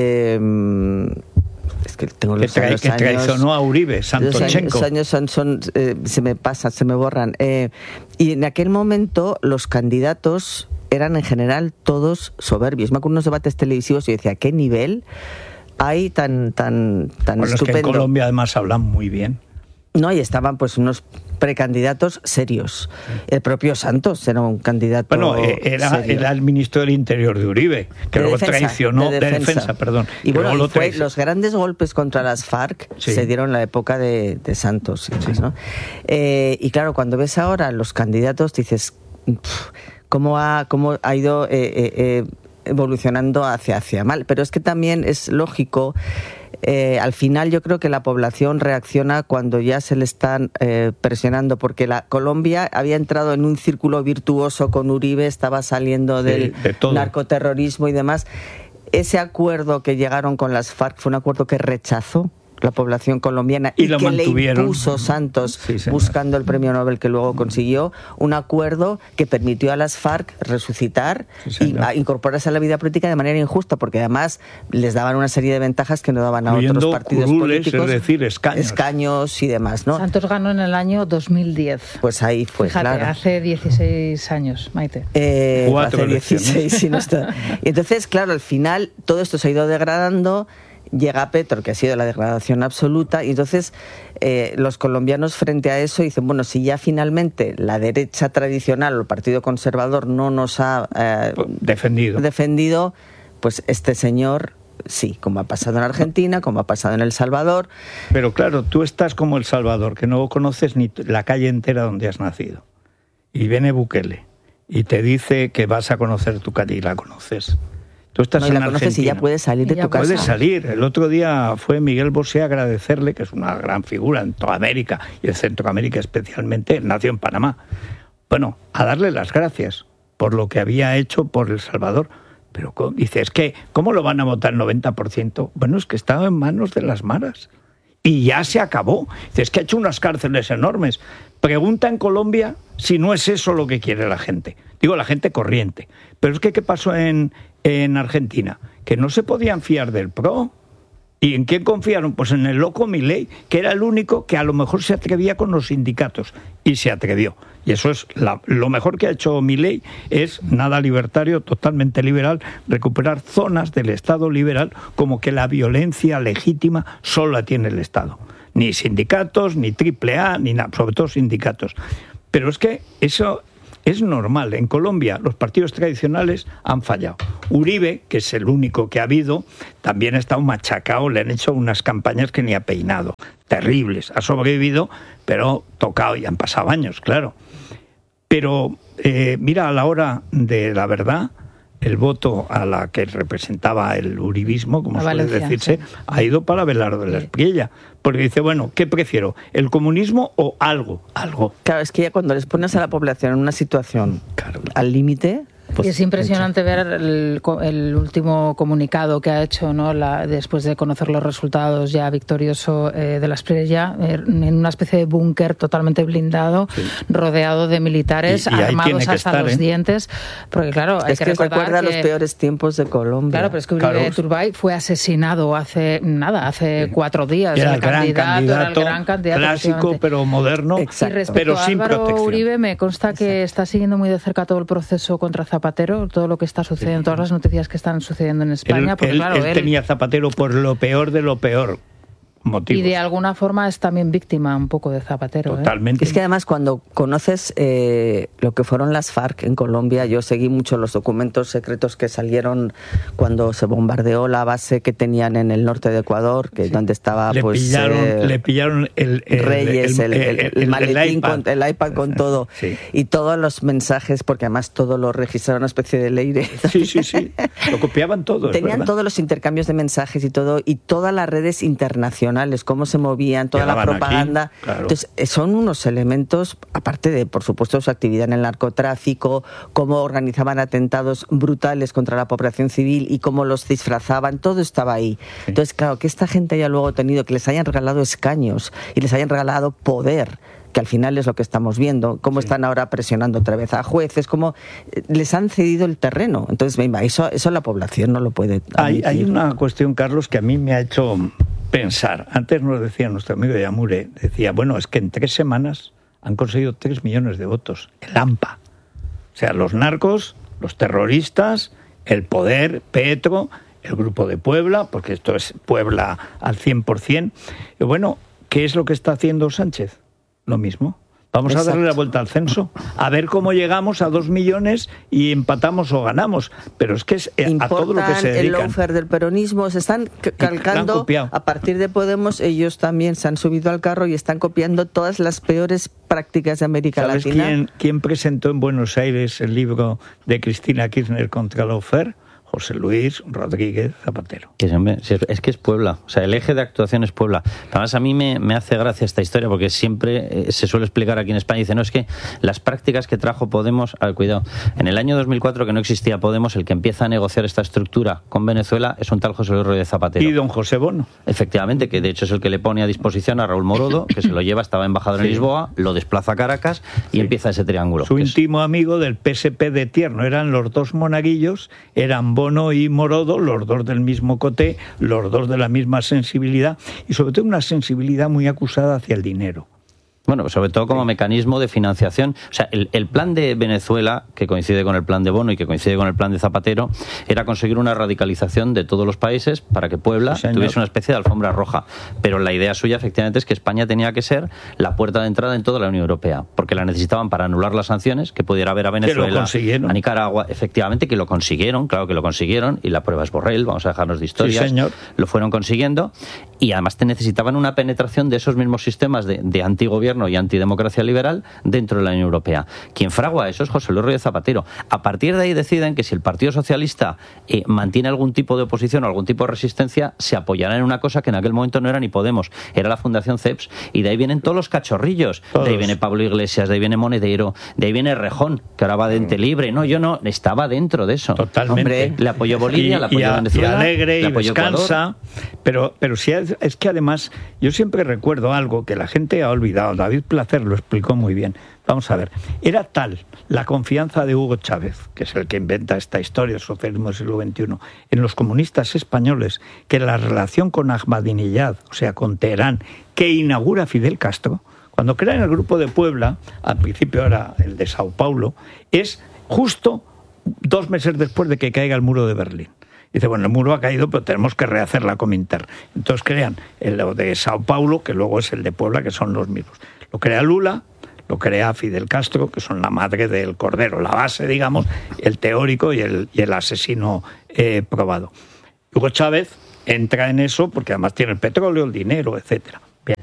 Es que tengo los años, que traicionó a Uribe, Santochenko. Los años se me pasan, se me borran. Y en aquel momento los candidatos eran en general todos soberbios. Me acuerdo de unos debates televisivos y yo decía, ¿qué nivel hay tan estupendo? Es que en Colombia además hablan muy bien. No, y estaban pues unos precandidatos serios. El propio Santos era un candidato era el ministro del Interior de Uribe, que luego traicionó, de defensa, perdón. Y bueno, los grandes golpes contra las FARC se dieron en la época de Santos. ¿No? Y claro, cuando ves ahora los candidatos, dices, ¿cómo ha ido evolucionando hacia mal? Pero es que también es lógico. Al final yo creo que la población reacciona cuando ya se le están presionando, porque Colombia había entrado en un círculo virtuoso con Uribe, estaba saliendo del narcoterrorismo y demás. Ese acuerdo que llegaron con las FARC fue un acuerdo que rechazó la población colombiana y que le impuso Santos, buscando el premio Nobel que luego consiguió, un acuerdo que permitió a las FARC resucitar y incorporarse a la vida política de manera injusta, porque además les daban una serie de ventajas que no daban a otros partidos políticos, es decir, escaños y demás, ¿no? Santos ganó en el año 2010. Pues ahí fue, fíjate, claro. Hace 16 años, Maite. Hace 16, sí, no está. Y entonces, claro, al final todo esto se ha ido degradando. llega Petro, que ha sido la degradación absoluta, y entonces los colombianos frente a eso dicen, bueno, si ya finalmente la derecha tradicional o el Partido Conservador no nos ha defendido, pues este señor sí, como ha pasado en Argentina, como ha pasado en El Salvador. Pero claro, tú estás como El Salvador, que no conoces ni la calle entera donde has nacido. Y viene Bukele y te dice que vas a conocer tu calle y la conoces. Tú estás en Argentina. Y ya puedes salir de tu casa. Puedes salir. El otro día fue Miguel Bosé a agradecerle, que es una gran figura en toda América y en Centroamérica especialmente, nació en Panamá. Bueno, a darle las gracias por lo que había hecho por El Salvador. Pero dice, es que, ¿cómo lo van a votar el 90%? Bueno, es que estaba en manos de las maras. Y ya se acabó. Dice, es que ha hecho unas cárceles enormes. Pregunta en Colombia si no es eso lo que quiere la gente. Digo, la gente corriente. Pero es que, ¿qué pasó en Argentina? Que no se podían fiar del PRO. ¿Y en quién confiaron? Pues en el loco Milei, que era el único que a lo mejor se atrevía con los sindicatos. Y se atrevió. Y eso es lo mejor que ha hecho Milei, es nada libertario, totalmente liberal, recuperar zonas del Estado liberal, como que la violencia legítima solo la tiene el Estado. Ni sindicatos, ni AAA, ni nada, sobre todo sindicatos. Pero es que eso es normal. En Colombia los partidos tradicionales han fallado. Uribe, que es el único que ha habido, también ha estado machacado, le han hecho unas campañas que ni ha peinado. Terribles. Ha sobrevivido, pero tocado, y han pasado años, claro. Pero mira, a la hora de la verdad, el voto a la que representaba el uribismo, como suele decirse, ha ido para Abelardo de la Espriella. Porque dice, bueno, ¿qué prefiero? ¿El comunismo o algo? Algo. Claro, es que ya cuando les pones a la población en una situación al límite... Pues, y es impresionante ver el último comunicado que ha hecho, ¿no? Después de conocer los resultados ya victorioso de la Espriella, en una especie de búnker totalmente blindado, rodeado de militares armados hasta los dientes. Porque claro, hay que recordar recuerda los peores tiempos de Colombia. Claro, pero es que Uribe Turbay fue asesinado hace 4 días. Era el gran candidato, clásico pero moderno, y respecto a Álvaro Uribe, me consta que está siguiendo muy de cerca todo el proceso contra Zapatero, todo lo que está sucediendo, todas las noticias que están sucediendo en España. Porque, él tenía Zapatero por lo peor de lo peor. Motivos. Y de alguna forma es también víctima un poco de Zapatero. Totalmente. Es que además cuando conoces lo que fueron las FARC en Colombia, yo seguí mucho los documentos secretos que salieron cuando se bombardeó la base que tenían en el norte de Ecuador, que donde estaba le pillaron Reyes, el maletín, el iPad con todo, y todos los mensajes, porque además todo lo registraron una especie de leire. Sí, lo copiaban todo. Tenían todos los intercambios de mensajes y todo, y todas las redes internacionales, cómo se movían, toda la propaganda. Aquí, claro. Entonces, son unos elementos, aparte de, por supuesto, su actividad en el narcotráfico, cómo organizaban atentados brutales contra la población civil y cómo los disfrazaban, todo estaba ahí. Entonces, claro, que esta gente haya luego tenido, que les hayan regalado escaños y les hayan regalado poder, que al final es lo que estamos viendo, cómo están ahora presionando otra vez a jueces, cómo les han cedido el terreno. Entonces, eso la población no lo puede admitir. Hay una cuestión, Carlos, que a mí me ha hecho pensar. Antes nos decía nuestro amigo Yamure, decía, bueno, es que en 3 semanas han conseguido 3 millones de votos. El AMPA. O sea, los narcos, los terroristas, el poder, Petro, el Grupo de Puebla, porque esto es Puebla al 100%. Y bueno, ¿qué es lo que está haciendo Sánchez? Lo mismo. Vamos a darle la vuelta al censo, a ver cómo llegamos a 2 millones y empatamos o ganamos. Pero es que es a todo lo que se dedican. El lawfare del peronismo, se están calcando, a partir de Podemos, ellos también se han subido al carro y están copiando todas las peores prácticas de América Latina. ¿Sabes quién presentó en Buenos Aires el libro de Cristina Kirchner contra el lawfare? José Luis Rodríguez Zapatero. Es que es Puebla, o sea, el eje de actuación es Puebla. Además, a mí me hace gracia esta historia porque siempre se suele explicar aquí en España, dice, no, es que las prácticas que trajo Podemos, cuidado, en el año 2004 que no existía Podemos, el que empieza a negociar esta estructura con Venezuela es un tal José Luis Rodríguez Zapatero. Y don José Bono. Efectivamente, que de hecho es el que le pone a disposición a Raúl Morodo, que se lo lleva, estaba embajador en Lisboa, lo desplaza a Caracas y empieza ese triángulo. Su íntimo amigo del PSP de Tierno, eran los dos monaguillos, eran Bono y Morodo, los dos del mismo coté, los dos de la misma sensibilidad y sobre todo una sensibilidad muy acusada hacia el dinero. Bueno, sobre todo como mecanismo de financiación. O sea, el plan de Venezuela, que coincide con el plan de Bono y que coincide con el plan de Zapatero, era conseguir una radicalización de todos los países para que Puebla tuviese una especie de alfombra roja. Pero la idea suya, efectivamente, es que España tenía que ser la puerta de entrada en toda la Unión Europea, porque la necesitaban para anular las sanciones que pudiera haber a Venezuela, a Nicaragua. Efectivamente, que lo consiguieron, claro que lo consiguieron, y la prueba es Borrell, vamos a dejarnos de historias. Sí, señor. Lo fueron consiguiendo, y además te necesitaban una penetración de esos mismos sistemas de antigobierno y antidemocracia liberal dentro de la Unión Europea. Quien fragua eso es José Luis Rodríguez Zapatero. A partir de ahí deciden que si el Partido Socialista mantiene algún tipo de oposición o algún tipo de resistencia, se apoyará en una cosa que en aquel momento no era ni Podemos, era la Fundación CEPS, y de ahí vienen todos los cachorrillos. Todos. De ahí viene Pablo Iglesias, de ahí viene Monedero, de ahí viene Rejón, que ahora va de ente libre. No, yo no, estaba dentro de eso. Totalmente. Hombre, le apoyó Bolivia, le apoyó Venezuela, y alegre, le apoyó y descansa. Ecuador. Pero sí, es que además yo siempre recuerdo algo que la gente ha olvidado. David Placer lo explicó muy bien. Vamos a ver, era tal la confianza de Hugo Chávez, que es el que inventa esta historia, el socialismo del siglo XXI, en los comunistas españoles, que la relación con Ahmadinejad, o sea, con Teherán, que inaugura Fidel Castro, cuando crean el Grupo de Puebla, al principio era el de Sao Paulo, es justo 2 meses después de que caiga el muro de Berlín. Dice, bueno, el muro ha caído, pero tenemos que rehacer la Comintern. Entonces crean el de Sao Paulo, que luego es el de Puebla, que son los mismos. Lo crea Lula, lo crea Fidel Castro, que son la madre del cordero, la base, digamos, el teórico y el asesino probado. Hugo Chávez entra en eso porque además tiene el petróleo, el dinero, etcétera. Bien.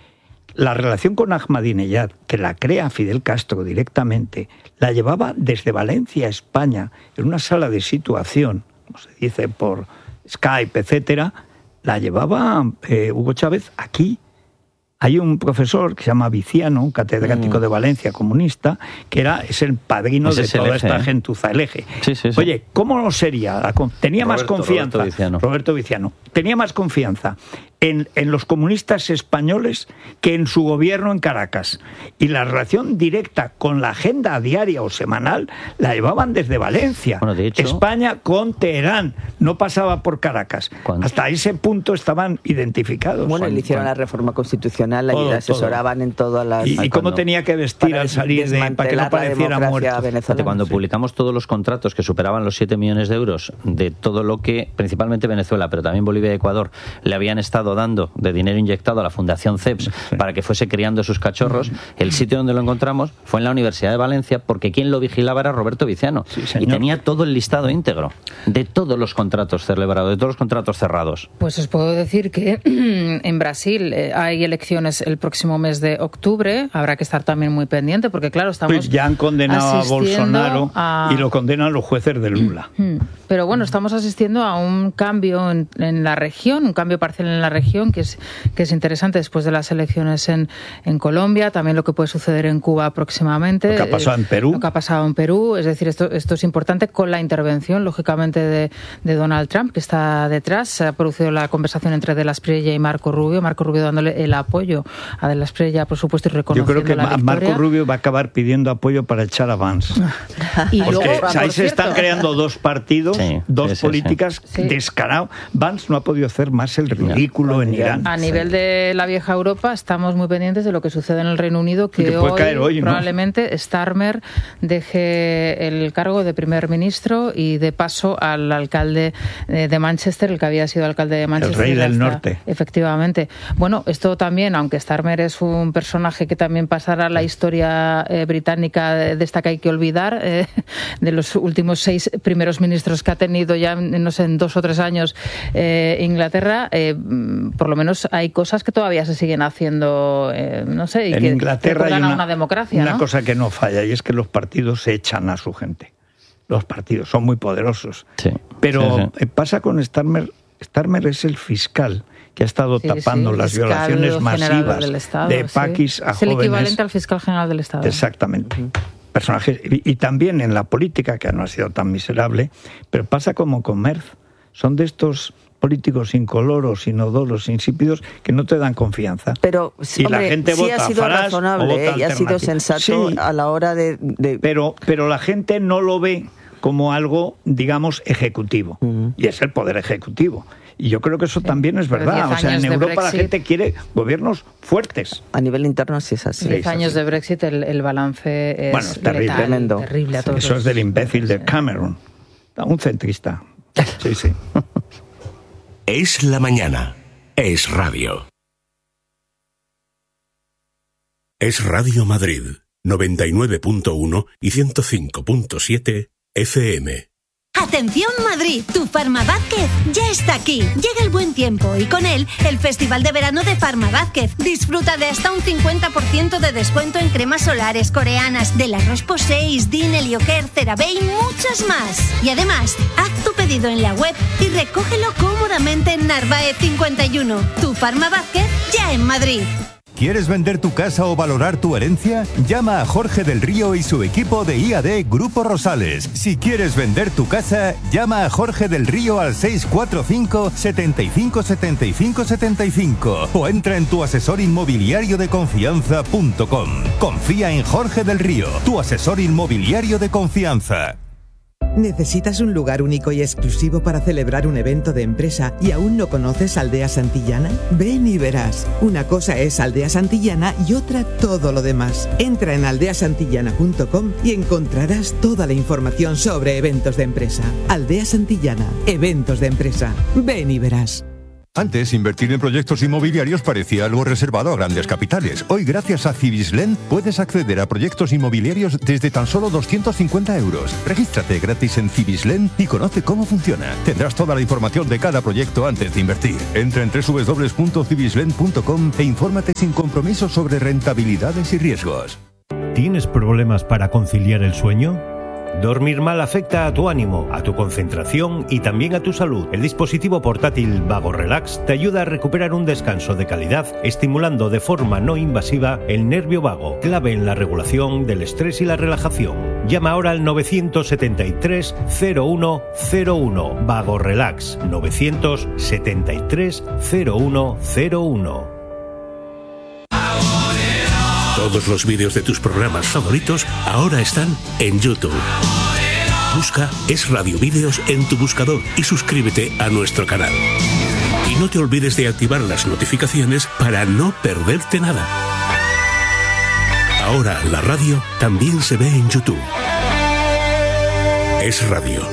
La relación con Ahmadinejad, que la crea Fidel Castro directamente, la llevaba desde Valencia a España, en una sala de situación, como se dice por Skype, etcétera, la llevaba Hugo Chávez aquí. Hay un profesor que se llama Viciano, un catedrático de Valencia comunista, que es el padrino de toda esta gentuza, el eje. Sí. Oye, ¿cómo no sería? Tenía más confianza. Roberto Viciano. Tenía más confianza en los comunistas españoles que en su gobierno en Caracas. Y la relación directa con la agenda diaria o semanal la llevaban desde Valencia. Bueno, de hecho, España con Teherán, no pasaba por Caracas. Hasta ese punto estaban identificados. Bueno, le hicieron la reforma constitucional, allí le asesoraban en todas las... ¿Y cómo tenía que vestir al salir para que no pareciera muerto? Cuando publicamos todos los contratos que superaban los 7 millones de euros de todo lo que, principalmente Venezuela, pero también Bolivia y Ecuador, le habían estado dando de dinero inyectado a la Fundación CEPS para que fuese criando sus cachorros, el sitio donde lo encontramos fue en la Universidad de Valencia, porque quien lo vigilaba era Roberto Viciano, y tenía todo el listado íntegro de todos los contratos celebrados, de todos los contratos cerrados. Pues os puedo decir que en Brasil hay elecciones el próximo mes de octubre, habrá que estar también muy pendiente, porque claro, estamos pues ya han condenado a Bolsonaro y lo condenan los jueces de Lula. Pero bueno, estamos asistiendo a un cambio en la región, un cambio parcial en la región que es interesante después de las elecciones en Colombia, también lo que puede suceder en Cuba próximamente. Lo que ha pasado en Perú. Lo que ha pasado en Perú, es decir, esto es importante con la intervención, lógicamente, de Donald Trump, que está detrás. Se ha producido la conversación entre De la Espriella y Marco Rubio dándole el apoyo a De la Espriella, por supuesto, y reconociendo la victoria. Yo creo que Marco Rubio va a acabar pidiendo apoyo para echar a Vance. Y porque luego, ahí se están creando dos partidos, dos políticas descarados. Vance no ha podido hacer más el ridículo en Irán. A nivel de la vieja Europa, estamos muy pendientes de lo que sucede en el Reino Unido, que hoy probablemente, ¿no?, Starmer deje el cargo de primer ministro y de paso al alcalde de Manchester, el que había sido alcalde de Manchester. El rey del norte. Efectivamente. Bueno, esto también, aunque Starmer es un personaje que también pasará a la historia británica, de esta que hay que olvidar, de los últimos 6 primeros ministros que ha tenido ya, no sé, en 2 o 3 años Inglaterra, por lo menos hay cosas que todavía se siguen haciendo, no sé, y en que Inglaterra hay una democracia, una ¿no? cosa que no falla, y es que los partidos se echan a su gente. Los partidos son muy poderosos. Pero pasa con Starmer. Starmer es el fiscal que ha estado tapando las violaciones masivas de Paquis a jóvenes. Es el equivalente al fiscal general del Estado. Exactamente. Personajes, y también en la política, que no ha sido tan miserable, pero pasa como con Merz. Son de estos políticos incoloros, inodoros, insípidos, que no te dan confianza. Pero y la gente vota ha sido Farage, razonable, y ha sido sensato a la hora de... Pero la gente no lo ve como algo, digamos, ejecutivo. Y es el poder ejecutivo. Y yo creo que eso también es verdad. O sea, en Europa la gente quiere gobiernos fuertes. A nivel interno sí es así. 10 años de Brexit, el balance es terrible a todos. Eso es del imbécil de Cameron, un centrista. Sí, sí. Es la mañana. Es radio. Es Radio Madrid, 99.1 y 105.7 FM. ¡Atención Madrid! Tu Farma Vázquez ya está aquí. Llega el buen tiempo y con él el Festival de Verano de Farma Vázquez. Disfruta de hasta un 50% de descuento en cremas solares coreanas, de la Roche-Posay, Din, Helioker, CeraVe y muchas más. Y además, haz tu pedido en la web y recógelo cómodamente en Narváez 51. Tu Farma Vázquez ya en Madrid. ¿Quieres vender tu casa o valorar tu herencia? Llama a Jorge del Río y su equipo de IAD Grupo Rosales. Si quieres vender tu casa, llama a Jorge del Río al 645 75 75 75 o entra en tuasesorinmobiliariodeconfianza.com. Confía en Jorge del Río, tu asesor inmobiliario de confianza. ¿Necesitas un lugar único y exclusivo para celebrar un evento de empresa y aún no conoces Aldea Santillana? Ven y verás. Una cosa es Aldea Santillana y otra todo lo demás. Entra en aldeasantillana.com y encontrarás toda la información sobre eventos de empresa. Aldea Santillana, eventos de empresa. Ven y verás. Antes, invertir en proyectos inmobiliarios parecía algo reservado a grandes capitales. Hoy, gracias a Cibislen, puedes acceder a proyectos inmobiliarios desde tan solo 250 euros. Regístrate gratis en Cibislen y conoce cómo funciona. Tendrás toda la información de cada proyecto antes de invertir. Entra en www.cibislen.com e infórmate sin compromiso sobre rentabilidades y riesgos. ¿Tienes problemas para conciliar el sueño? Dormir mal afecta a tu ánimo, a tu concentración y también a tu salud. El dispositivo portátil Vago Relax te ayuda a recuperar un descanso de calidad, estimulando de forma no invasiva el nervio vago, clave en la regulación del estrés y la relajación. Llama ahora al 973 0101. Vago Relax 973 0101. Todos los vídeos de tus programas favoritos ahora están en YouTube. Busca Es Radio Vídeos en tu buscador y suscríbete a nuestro canal. Y no te olvides de activar las notificaciones para no perderte nada. Ahora la radio también se ve en YouTube. Es Radio.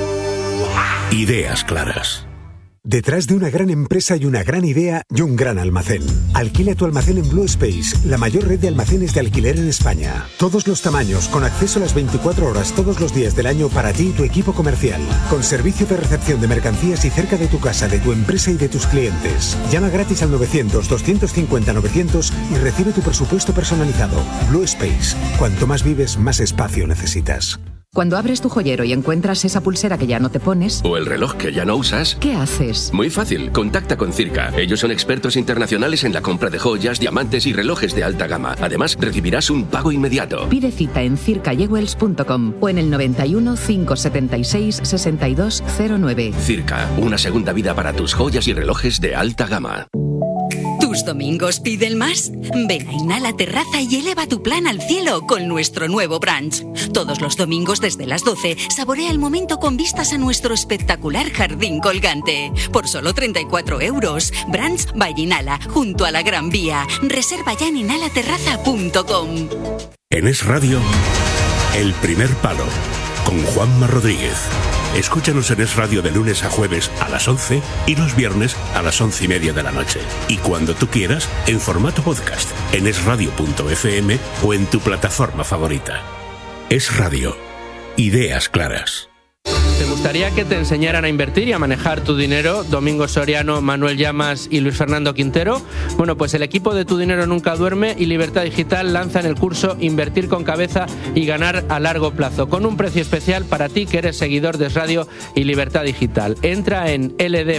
Ideas claras. Detrás de una gran empresa hay una gran idea y un gran almacén. Alquila tu almacén en Blue Space, la mayor red de almacenes de alquiler en España. Todos los tamaños, con acceso a las 24 horas todos los días del año para ti y tu equipo comercial. Con servicio de recepción de mercancías y cerca de tu casa, de tu empresa y de tus clientes. Llama gratis al 900-250-900 y recibe tu presupuesto personalizado. Blue Space. Cuanto más vives, más espacio necesitas. Cuando abres tu joyero y encuentras esa pulsera que ya no te pones... o el reloj que ya no usas... ¿qué haces? Muy fácil, contacta con Circa. Ellos son expertos internacionales en la compra de joyas, diamantes y relojes de alta gama. Además, recibirás un pago inmediato. Pide cita en circajewels.com o en el 91 576 6209. Circa, una segunda vida para tus joyas y relojes de alta gama. ¿Tus domingos piden más? Ven a Inhala Terraza y eleva tu plan al cielo con nuestro nuevo brunch. Todos los domingos desde las 12, saborea el momento con vistas a nuestro espectacular jardín colgante. Por solo 34 euros. Brunch by Inhala, junto a la Gran Vía. Reserva ya en inhalaterraza.com. En Es Radio, El Primer Palo, con Juanma Rodríguez. Escúchanos en Es Radio de lunes a jueves a las 11 y los viernes a las 11:30 de la noche. Y cuando tú quieras, en formato podcast, en esradio.fm o en tu plataforma favorita. Es Radio. Ideas claras. ¿Te gustaría que te enseñaran a invertir y a manejar tu dinero? Domingo Soriano, Manuel Llamas y Luis Fernando Quintero. Bueno, pues el equipo de Tu Dinero Nunca Duerme y Libertad Digital lanzan el curso Invertir con Cabeza y Ganar a Largo Plazo, con un precio especial para ti que eres seguidor de Es Radio y Libertad Digital. Entra en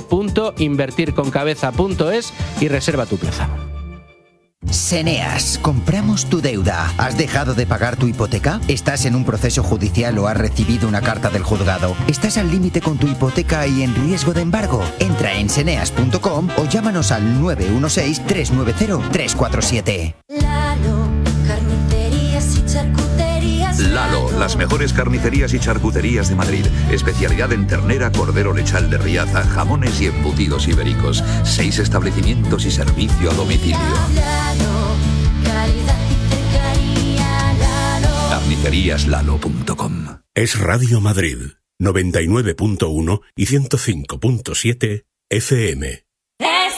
ld.invertirconcabeza.es y reserva tu plaza. Seneas, compramos tu deuda. ¿Has dejado de pagar tu hipoteca? ¿Estás en un proceso judicial o has recibido una carta del juzgado? ¿Estás al límite con tu hipoteca y en riesgo de embargo? Entra en seneas.com o llámanos al 916-390-347. Lalo, carnicerías y charcuterías. Lalo, Las mejores carnicerías y charcuterías de Madrid. Especialidad en ternera, cordero lechal de Riaza, jamones y embutidos ibéricos. 6 establecimientos y servicio a domicilio. Carniceríaslalo.com. Es Radio Madrid, 99.1 y 105.7 FM.